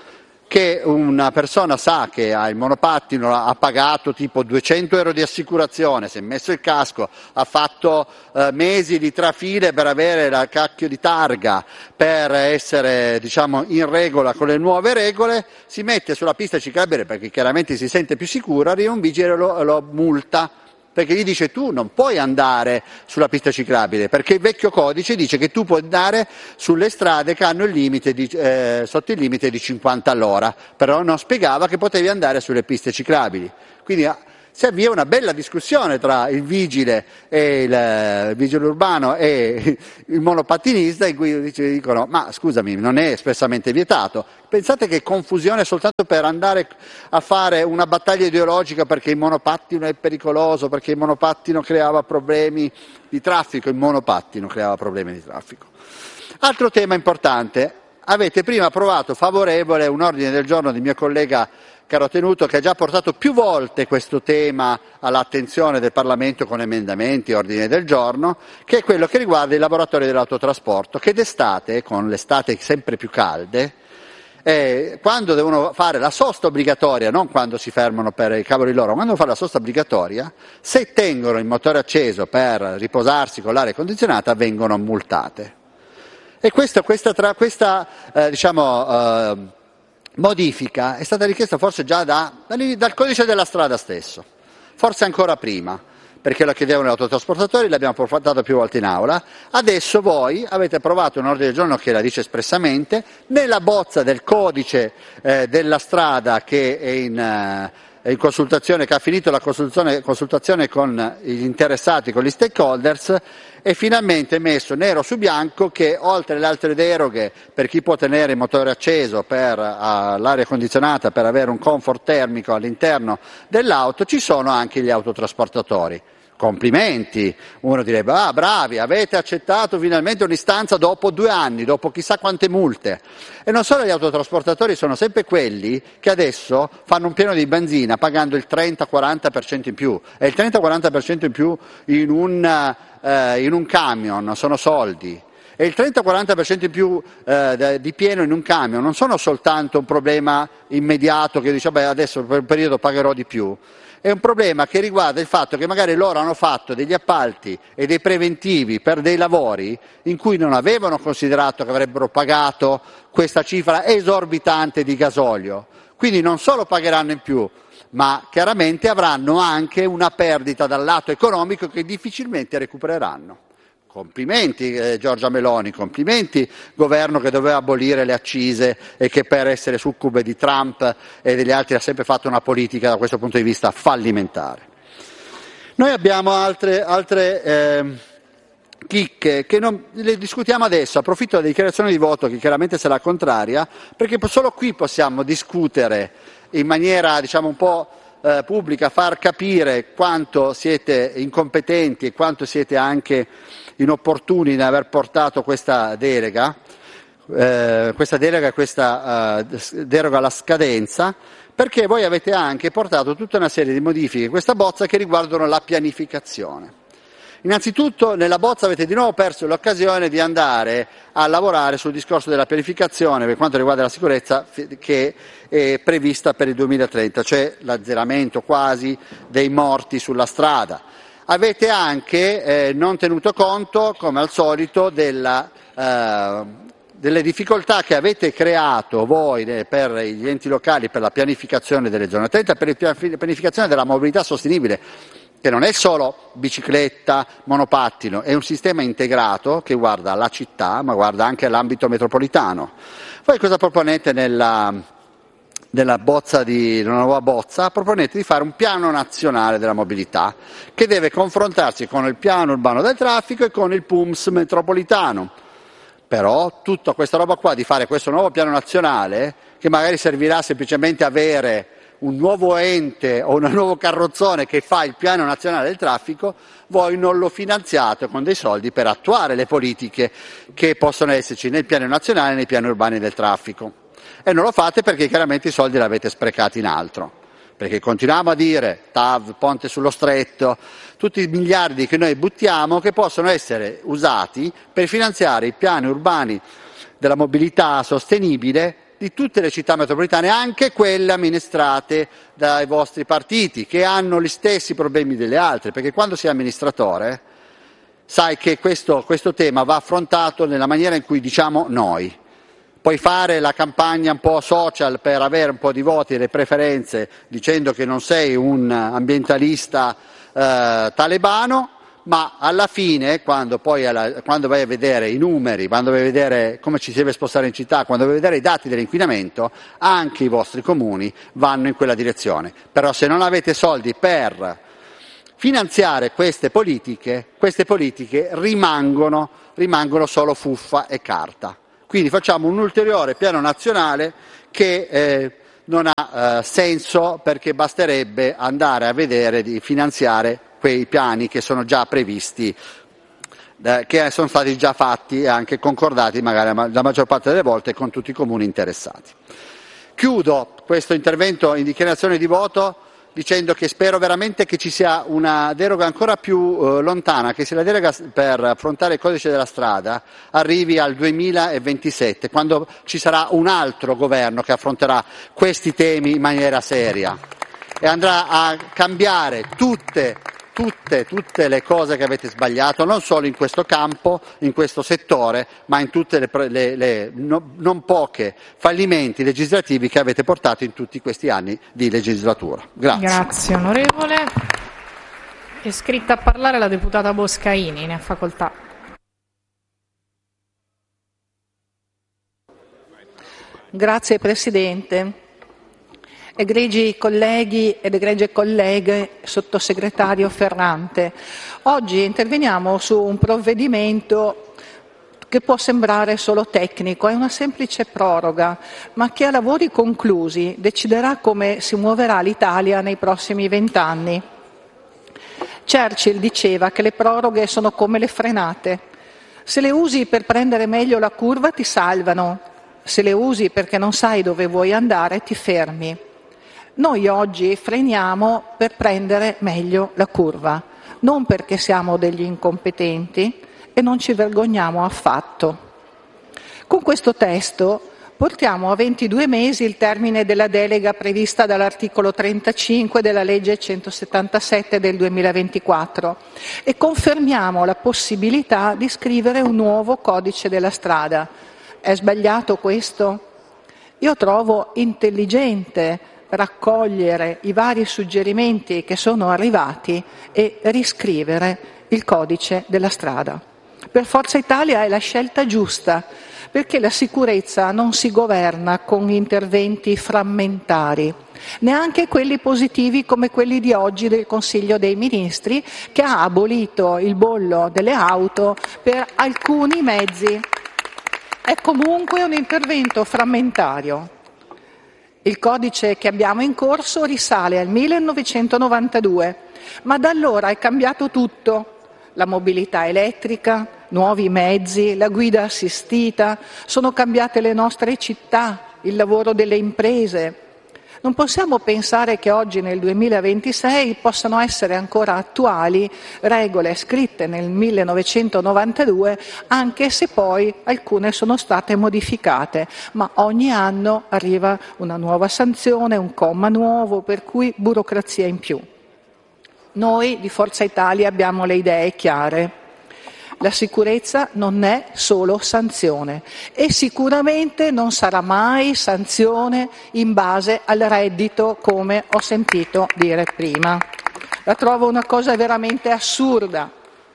che una persona sa che ha il monopattino, ha pagato tipo duecento euro di assicurazione, si è messo il casco, ha fatto eh, mesi di trafile per avere la cacchio di targa, per essere diciamo in regola con le nuove regole, si mette sulla pista ciclabile perché chiaramente si sente più sicuro, arriva un vigile e lo, lo multa, perché gli dice tu non puoi andare sulla pista ciclabile, perché il vecchio codice dice che tu puoi andare sulle strade che hanno il limite di, eh, sotto il limite di cinquanta all'ora, però non spiegava che potevi andare sulle piste ciclabili. Quindi si avvia una bella discussione tra il vigile, e il, il vigile urbano e il monopattinista, in cui dicono ma scusami, non è espressamente vietato. Pensate che confusione soltanto per andare a fare una battaglia ideologica perché il monopattino è pericoloso, perché il monopattino creava problemi di traffico, il monopattino creava problemi di traffico. Altro tema importante, avete prima approvato favorevole un ordine del giorno di mio collega Caro Tenuto, che ha già portato più volte questo tema all'attenzione del Parlamento con emendamenti e ordini del giorno, che è quello che riguarda i lavoratori dell'autotrasporto, che d'estate, con l'estate sempre più calde, eh, quando devono fare la sosta obbligatoria, non quando si fermano per i cavoli loro, quando devono fare la sosta obbligatoria, se tengono il motore acceso per riposarsi con l'aria condizionata vengono multate. E questa, questa, tra, questa eh, diciamo, eh, modifica è stata richiesta forse già da, dal codice della strada stesso, forse ancora prima, perché lo chiedevano gli autotrasportatori, l'abbiamo portato più volte in aula. Adesso voi avete approvato un ordine del giorno che la dice espressamente, nella bozza del codice eh, della strada che è in, eh, in consultazione, che ha finito la consultazione, consultazione con gli interessati, con gli stakeholders, è finalmente messo nero su bianco che oltre alle altre deroghe per chi può tenere il motore acceso, per uh, l'aria condizionata, per avere un comfort termico all'interno dell'auto, ci sono anche gli autotrasportatori. Complimenti, uno direbbe ah bravi, avete accettato finalmente un'istanza dopo due anni, dopo chissà quante multe. E non solo gli autotrasportatori, sono sempre quelli che adesso fanno un pieno di benzina pagando il trenta quaranta per cento in più, e il trenta quaranta per cento in più in un, eh, in un camion sono soldi. E il trenta quaranta per cento in più eh, di pieno in un camion non sono soltanto un problema immediato che dice beh adesso per un periodo pagherò di più, è un problema che riguarda il fatto che magari loro hanno fatto degli appalti e dei preventivi per dei lavori in cui non avevano considerato che avrebbero pagato questa cifra esorbitante di gasolio, quindi non solo pagheranno in più, ma chiaramente avranno anche una perdita dal lato economico che difficilmente recupereranno. Complimenti eh, Giorgia Meloni, complimenti governo che doveva abolire le accise e che per essere succube di Trump e degli altri ha sempre fatto una politica da questo punto di vista fallimentare. Noi abbiamo altre, altre eh, chicche che non le discutiamo adesso, approfitto della dichiarazione di voto che chiaramente sarà contraria, perché solo qui possiamo discutere in maniera diciamo un po' eh, pubblica, far capire quanto siete incompetenti e quanto siete anche inopportuni in aver portato questa delega, eh, questa delega, questa eh, deroga alla scadenza, perché voi avete anche portato tutta una serie di modifiche in questa bozza che riguardano la pianificazione. Innanzitutto nella bozza avete di nuovo perso l'occasione di andare a lavorare sul discorso della pianificazione per quanto riguarda la sicurezza che è prevista per il duemilatrenta, cioè l'azzeramento quasi dei morti sulla strada. Avete anche eh, non tenuto conto, come al solito, della, eh, delle difficoltà che avete creato voi eh, per gli enti locali per la pianificazione delle zone trenta, per la pianificazione della mobilità sostenibile, che non è solo bicicletta, monopattino, è un sistema integrato che guarda la città, ma guarda anche l'ambito metropolitano. Voi cosa proponete nella... Nella bozza di una nuova bozza proponete di fare un piano nazionale della mobilità che deve confrontarsi con il piano urbano del traffico e con il P U M S metropolitano. Però tutta questa roba qua di fare questo nuovo piano nazionale, che magari servirà semplicemente avere un nuovo ente o un nuovo carrozzone che fa il piano nazionale del traffico, voi non lo finanziate con dei soldi per attuare le politiche che possono esserci nel piano nazionale e nei piani urbani del traffico. E non lo fate perché chiaramente i soldi li avete sprecati in altro, perché continuiamo a dire T A V, Ponte sullo Stretto, tutti i miliardi che noi buttiamo che possono essere usati per finanziare i piani urbani della mobilità sostenibile di di tutte le città metropolitane, anche quelle amministrate dai vostri partiti, che hanno gli stessi problemi delle altre, perché quando sei amministratore sai che questo, questo tema va affrontato nella maniera in cui diciamo noi. Puoi fare la campagna un po' social per avere un po' di voti e le preferenze dicendo che non sei un ambientalista eh, talebano, ma alla fine, quando, poi alla, quando vai a vedere i numeri, quando vai a vedere come ci si deve spostare in città, quando vai a vedere i dati dell'inquinamento, anche i vostri comuni vanno in quella direzione. Però se non avete soldi per finanziare queste politiche, queste politiche rimangono, rimangono solo fuffa e carta. Quindi facciamo un ulteriore piano nazionale che eh, non ha eh, senso, perché basterebbe andare a vedere di finanziare quei piani che sono già previsti, eh, che sono stati già fatti e anche concordati magari la maggior parte delle volte con tutti i comuni interessati. Chiudo questo intervento in dichiarazione di voto dicendo che spero veramente che ci sia una deroga ancora più eh, lontana, che se la deroga per affrontare il codice della strada arrivi al duemilaventisette, quando ci sarà un altro governo che affronterà questi temi in maniera seria e andrà a cambiare tutte, tutte, tutte le cose che avete sbagliato, non solo in questo campo, in questo settore, ma in tutte le, le, le no, non poche fallimenti legislativi che avete portato in tutti questi anni di legislatura. Grazie. Grazie onorevole. È iscritta a parlare la deputata Boscaini, ne ha facoltà. Grazie Presidente. Egregi colleghi ed egregie colleghe, sottosegretario Ferrante, oggi interveniamo su un provvedimento che può sembrare solo tecnico, è una semplice proroga, ma che a lavori conclusi deciderà come si muoverà l'Italia nei prossimi vent'anni. Churchill diceva che le proroghe sono come le frenate. Se le usi per prendere meglio la curva ti salvano, se le usi perché non sai dove vuoi andare ti fermi. Noi oggi freniamo per prendere meglio la curva, non perché siamo degli incompetenti e non ci vergogniamo affatto. Con questo testo portiamo a ventidue mesi il termine della delega prevista dall'articolo trentacinque della legge centosettantasette del duemilaventiquattro e confermiamo la possibilità di scrivere un nuovo codice della strada. È sbagliato questo? Io trovo intelligente raccogliere i vari suggerimenti che sono arrivati e riscrivere il codice della strada. Per Forza Italia è la scelta giusta, perché la sicurezza non si governa con interventi frammentari, neanche quelli positivi come quelli di oggi del Consiglio dei Ministri, che ha abolito il bollo delle auto per alcuni mezzi. È comunque un intervento frammentario. Il codice che abbiamo in corso risale al millenovecentonovantadue, ma da allora è cambiato tutto. La mobilità elettrica, nuovi mezzi, la guida assistita, sono cambiate le nostre città, il lavoro delle imprese. Non possiamo pensare che oggi nel duemilaventisei possano essere ancora attuali regole scritte nel millenovecentonovantadue, anche se poi alcune sono state modificate, ma ogni anno arriva una nuova sanzione, un comma nuovo, per cui burocrazia in più. Noi di Forza Italia abbiamo le idee chiare. La sicurezza non è solo sanzione e sicuramente non sarà mai sanzione in base al reddito, come ho sentito dire prima. La trovo una cosa veramente assurda.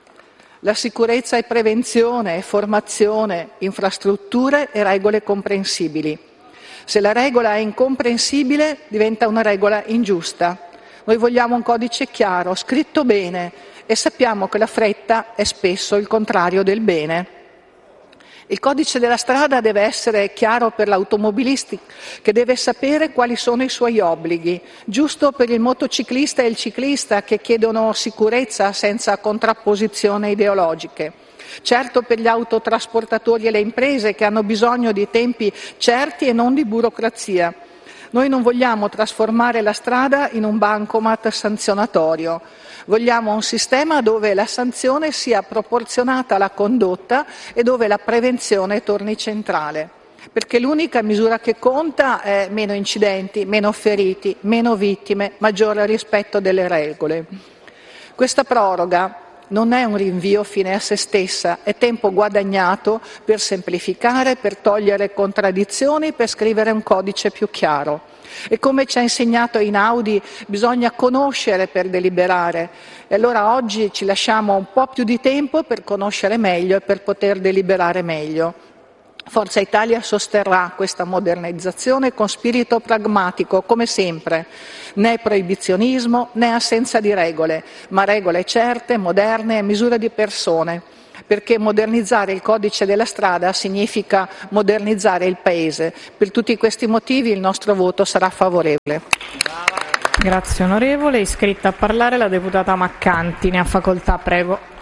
La sicurezza è prevenzione, è formazione, infrastrutture e regole comprensibili. Se la regola è incomprensibile, diventa una regola ingiusta. Noi vogliamo un codice chiaro, scritto bene, e sappiamo che la fretta è spesso il contrario del bene. Il codice della strada deve essere chiaro per l'automobilista, che deve sapere quali sono i suoi obblighi, giusto per il motociclista e il ciclista che chiedono sicurezza senza contrapposizioni ideologiche. Certo per gli autotrasportatori e le imprese che hanno bisogno di tempi certi e non di burocrazia. Noi non vogliamo trasformare la strada in un bancomat sanzionatorio. Vogliamo un sistema dove la sanzione sia proporzionata alla condotta e dove la prevenzione torni centrale. perché l'unica misura che conta è meno incidenti, meno feriti, meno vittime, maggiore rispetto delle regole. Questa proroga non è un rinvio fine a se stessa, è tempo guadagnato per semplificare, per togliere contraddizioni, per scrivere un codice più chiaro. E come ci ha insegnato Einaudi, bisogna conoscere per deliberare. E allora oggi ci lasciamo un po' più di tempo per conoscere meglio e per poter deliberare meglio. Forza Italia sosterrà questa modernizzazione con spirito pragmatico, come sempre, né proibizionismo né assenza di regole, ma regole certe, moderne e misure di persone, perché modernizzare il codice della strada significa modernizzare il Paese. Per tutti questi motivi il nostro voto sarà favorevole. Grazie onorevole. Iscritta a parlare la deputata Maccanti, ne ha facoltà, prego.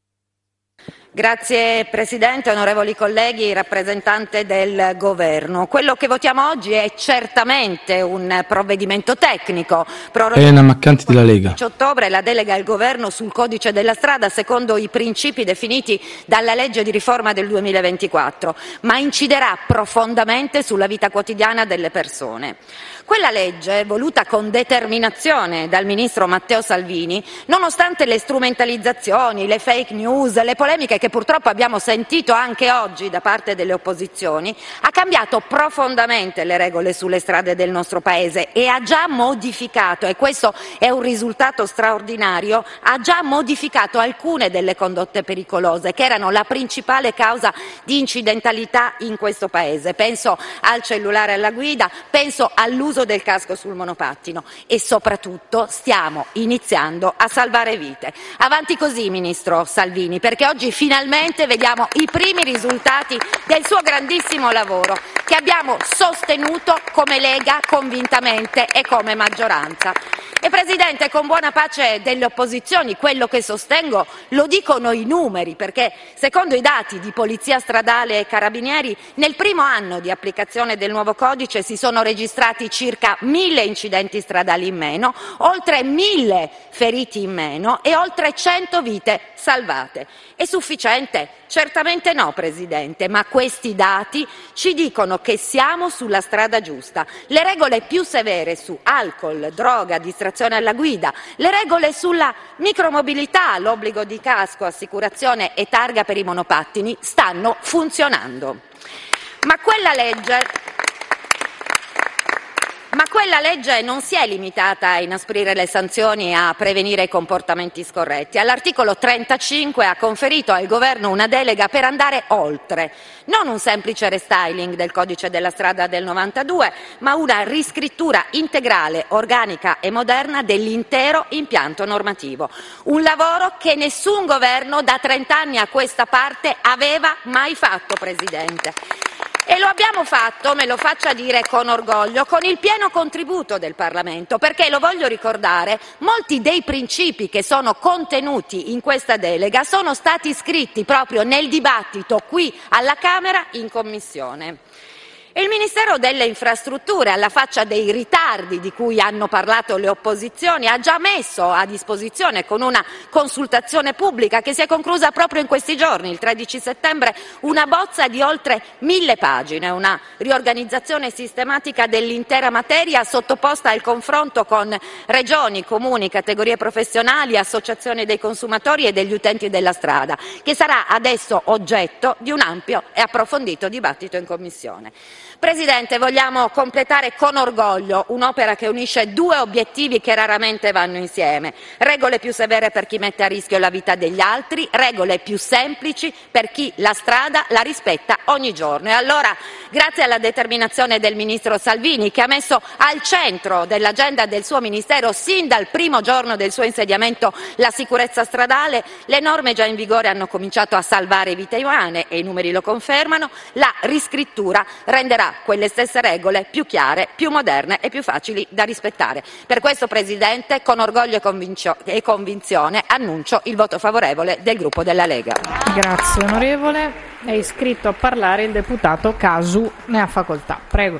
Grazie Presidente, onorevoli colleghi, rappresentante del Governo. Quello che votiamo oggi è certamente un provvedimento tecnico. Elena Maccanti della Lega. dodici ottobre la delega al Governo sul codice della strada secondo i principi definiti dalla legge di riforma del duemilaventiquattro, ma inciderà profondamente sulla vita quotidiana delle persone. Quella legge, voluta con determinazione dal Ministro Matteo Salvini, nonostante le strumentalizzazioni, le fake news, le polemiche che purtroppo abbiamo sentito anche oggi da parte delle opposizioni, ha cambiato profondamente le regole sulle strade del nostro Paese e ha già modificato, e questo è un risultato straordinario, ha già modificato alcune delle condotte pericolose che erano la principale causa di incidentalità in questo Paese. Penso al cellulare alla guida, penso all'uso del casco sul monopattino e soprattutto stiamo iniziando a salvare vite. Avanti così, Ministro Salvini, perché oggi finalmente vediamo i primi risultati del suo grandissimo lavoro che abbiamo sostenuto come Lega convintamente e come maggioranza. E Presidente, con buona pace delle opposizioni, quello che sostengo lo dicono i numeri, perché secondo i dati di Polizia Stradale e Carabinieri nel primo anno di applicazione del nuovo codice si sono registrati circa mille incidenti stradali in meno, oltre mille feriti in meno e oltre cento vite salvate. È sufficiente? Certamente no, Presidente, ma questi dati ci dicono che siamo sulla strada giusta. Le regole più severe su alcol, droga, distrazione alla guida, le regole sulla micromobilità, l'obbligo di casco, assicurazione e targa per i monopattini stanno funzionando. Ma quella legge Ma quella legge non si è limitata a inasprire le sanzioni e a prevenire i comportamenti scorretti. All'articolo trentacinque ha conferito al Governo una delega per andare oltre, non un semplice restyling del codice della strada del novantadue, ma una riscrittura integrale, organica e moderna dell'intero impianto normativo. Un lavoro che nessun Governo da trent'anni a questa parte aveva mai fatto, Presidente. E lo abbiamo fatto, me lo faccia dire con orgoglio, con il pieno contributo del Parlamento, perché, lo voglio ricordare, molti dei principi che sono contenuti in questa delega sono stati scritti proprio nel dibattito qui alla Camera in Commissione. E il Ministero delle Infrastrutture, alla faccia dei ritardi di cui hanno parlato le opposizioni, ha già messo a disposizione con una consultazione pubblica che si è conclusa proprio in questi giorni, il tredici settembre, una bozza di oltre mille pagine, una riorganizzazione sistematica dell'intera materia sottoposta al confronto con regioni, comuni, categorie professionali, associazioni dei consumatori e degli utenti della strada, che sarà adesso oggetto di un ampio e approfondito dibattito in Commissione. Presidente, vogliamo completare con orgoglio un'opera che unisce due obiettivi che raramente vanno insieme: regole più severe per chi mette a rischio la vita degli altri, regole più semplici per chi la strada la rispetta ogni giorno. E allora, grazie alla determinazione del Ministro Salvini, che ha messo al centro dell'agenda del suo Ministero sin dal primo giorno del suo insediamento la sicurezza stradale, le norme già in vigore hanno cominciato a salvare vite umane e i numeri lo confermano. La riscrittura renderà quelle stesse regole più chiare, più moderne e più facili da rispettare. Per questo, Presidente, con orgoglio e, convincio- e convinzione annuncio il voto favorevole del gruppo della Lega. Grazie onorevole. È iscritto a parlare il deputato Casu, ne ha facoltà. Prego.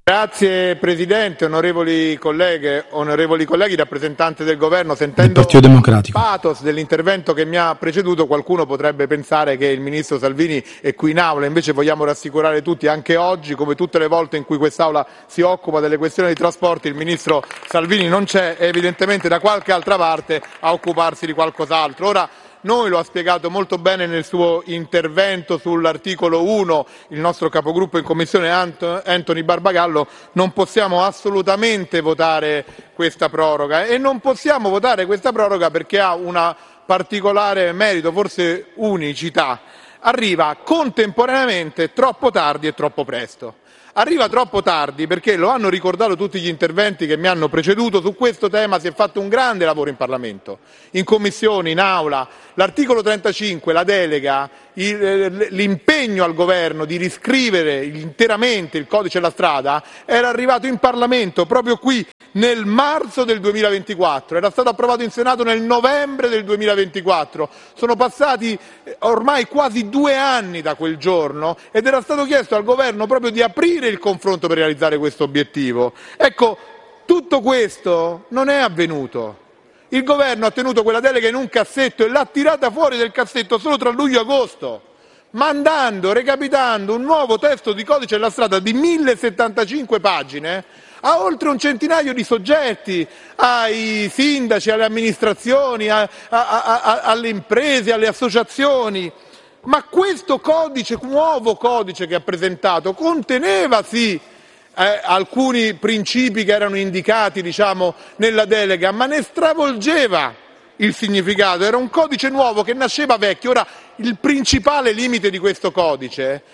Grazie Presidente, onorevoli colleghe, onorevoli colleghi, rappresentanti del Governo, sentendo Partito Democratico. il pathos dell'intervento che mi ha preceduto, qualcuno potrebbe pensare che il Ministro Salvini è qui in Aula, invece vogliamo rassicurare tutti, anche oggi, come tutte le volte in cui quest'Aula si occupa delle questioni di trasporti, il Ministro Salvini non c'è, è evidentemente da qualche altra parte a occuparsi di qualcos'altro. Ora, noi, lo ha spiegato molto bene nel suo intervento sull'articolo uno il nostro capogruppo in Commissione Anthony Barbagallo, non possiamo assolutamente votare questa proroga e non possiamo votare questa proroga perché ha una particolare merito, forse unicità. Arriva contemporaneamente troppo tardi e troppo presto. Arriva troppo tardi perché, lo hanno ricordato tutti gli interventi che mi hanno preceduto, su questo tema si è fatto un grande lavoro in Parlamento, in Commissione, in Aula. L'articolo trentacinque, la delega, l'impegno al Governo di riscrivere interamente il codice della strada era arrivato in Parlamento proprio qui nel marzo del duemilaventiquattro, era stato approvato in Senato nel novembre del duemilaventiquattro, sono passati ormai quasi due anni da quel giorno ed era stato chiesto al Governo proprio di aprire il confronto per realizzare questo obiettivo. Ecco, tutto questo non è avvenuto. Il Governo ha tenuto quella delega in un cassetto e l'ha tirata fuori del cassetto solo tra luglio e agosto, mandando, recapitando un nuovo testo di codice della strada di mille settantacinque pagine a oltre un centinaio di soggetti, ai sindaci, alle amministrazioni, a, a, a, alle imprese, alle associazioni. Ma questo codice, nuovo codice che ha presentato, conteneva sì eh, alcuni principi che erano indicati, diciamo, nella delega, ma ne stravolgeva il significato. Era un codice nuovo che nasceva vecchio. Ora, il principale limite di questo codice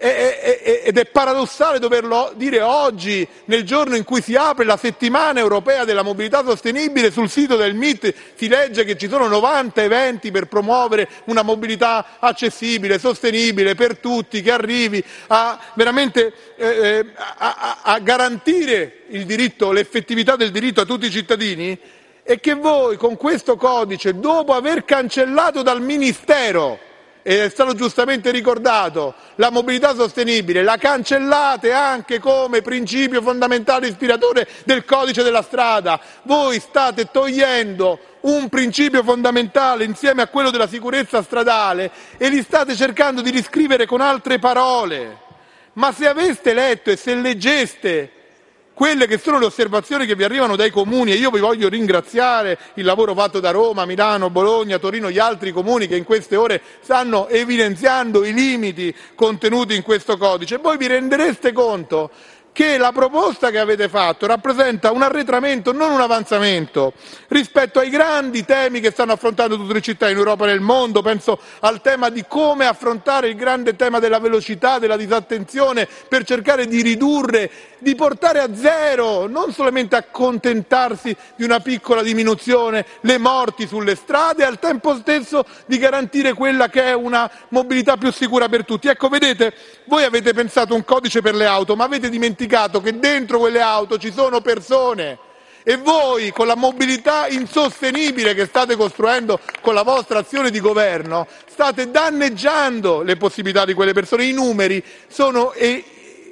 ed è paradossale doverlo dire oggi, nel giorno in cui si apre la settimana europea della mobilità sostenibile. Sul sito del M I T si legge che ci sono novanta eventi per promuovere una mobilità accessibile, sostenibile per tutti, che arrivi a veramente eh, a, a, a garantire il diritto, l'effettività del diritto a tutti i cittadini, e che voi con questo codice, dopo aver cancellato dal Ministero, ed è stato giustamente ricordato, la mobilità sostenibile, la cancellate anche come principio fondamentale ispiratore del codice della strada. Voi state togliendo un principio fondamentale insieme a quello della sicurezza stradale e li state cercando di riscrivere con altre parole. Ma se aveste letto e se leggeste quelle che sono le osservazioni che vi arrivano dai comuni, e io vi voglio ringraziare il lavoro fatto da Roma, Milano, Bologna, Torino, gli altri comuni che in queste ore stanno evidenziando i limiti contenuti in questo codice, voi vi rendereste conto che la proposta che avete fatto rappresenta un arretramento, non un avanzamento, rispetto ai grandi temi che stanno affrontando tutte le città in Europa e nel mondo. Penso al tema di come affrontare il grande tema della velocità, della disattenzione, per cercare di ridurre, di portare a zero, non solamente accontentarsi di una piccola diminuzione, le morti sulle strade, e al tempo stesso di garantire quella che è una mobilità più sicura per tutti. Ecco, vedete, voi avete pensato un codice per le auto, ma avete dimenticato che dentro quelle auto ci sono persone, e voi, con la mobilità insostenibile che state costruendo con la vostra azione di governo, state danneggiando le possibilità di quelle persone. I numeri sono e-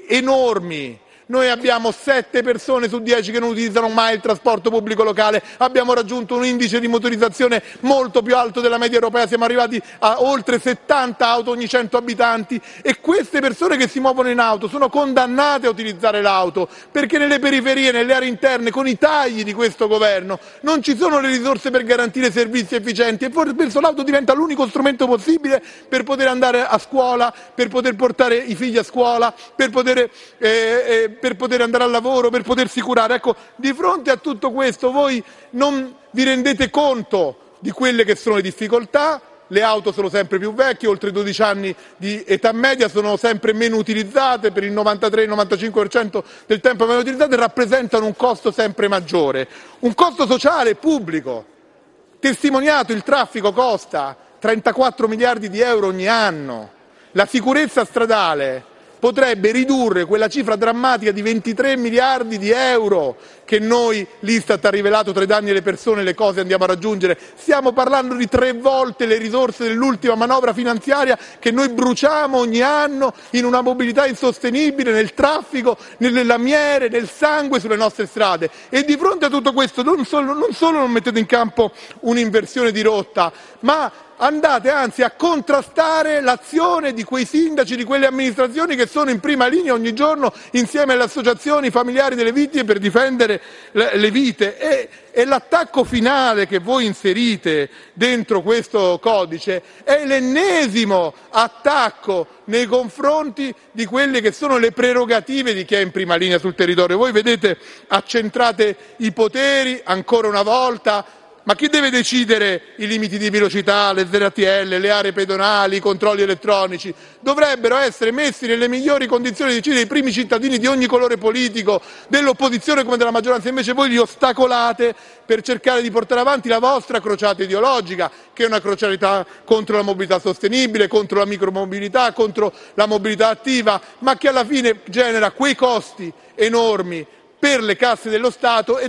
enormi. Noi abbiamo sette persone su dieci che non utilizzano mai il trasporto pubblico locale, abbiamo raggiunto un indice di motorizzazione molto più alto della media europea, siamo arrivati a oltre settanta auto ogni cento abitanti, e queste persone che si muovono in auto sono condannate a utilizzare l'auto, perché nelle periferie, nelle aree interne, con i tagli di questo governo, non ci sono le risorse per garantire servizi efficienti, e forse l'auto diventa l'unico strumento possibile per poter andare a scuola, per poter portare i figli a scuola, per poter... Eh, eh, per poter andare al lavoro, per potersi curare. Ecco, di fronte a tutto questo voi non vi rendete conto di quelle che sono le difficoltà. Le auto sono sempre più vecchie, oltre dodici anni di età media, sono sempre meno utilizzate, per il novantatré novantacinque per cento del tempo meno utilizzate, rappresentano un costo sempre maggiore, un costo sociale pubblico testimoniato. Il traffico costa trentaquattro miliardi di euro ogni anno, la sicurezza stradale potrebbe ridurre quella cifra drammatica di ventitré miliardi di euro che noi, l'Istat ha rivelato tra i danni alle persone, le cose andiamo a raggiungere. Stiamo parlando di tre volte le risorse dell'ultima manovra finanziaria che noi bruciamo ogni anno in una mobilità insostenibile, nel traffico, nelle lamiere, nel sangue sulle nostre strade. E di fronte a tutto questo non solo non, solo non mettete in campo un'inversione di rotta, ma andate anzi a contrastare l'azione di quei sindaci, di quelle amministrazioni che sono in prima linea ogni giorno insieme alle associazioni familiari delle vittime per difendere le vite. E, e l'attacco finale che voi inserite dentro questo codice è l'ennesimo attacco nei confronti di quelle che sono le prerogative di chi è in prima linea sul territorio. Voi vedete, accentrate i poteri ancora una volta. Ma chi deve decidere i limiti di velocità, le Z T L, le aree pedonali, i controlli elettronici? Dovrebbero essere messi nelle migliori condizioni di decidere i primi cittadini di ogni colore politico, dell'opposizione come della maggioranza, invece voi li ostacolate per cercare di portare avanti la vostra crociata ideologica, che è una crociata contro la mobilità sostenibile, contro la micromobilità, contro la mobilità attiva, ma che alla fine genera quei costi enormi per le casse dello Stato. E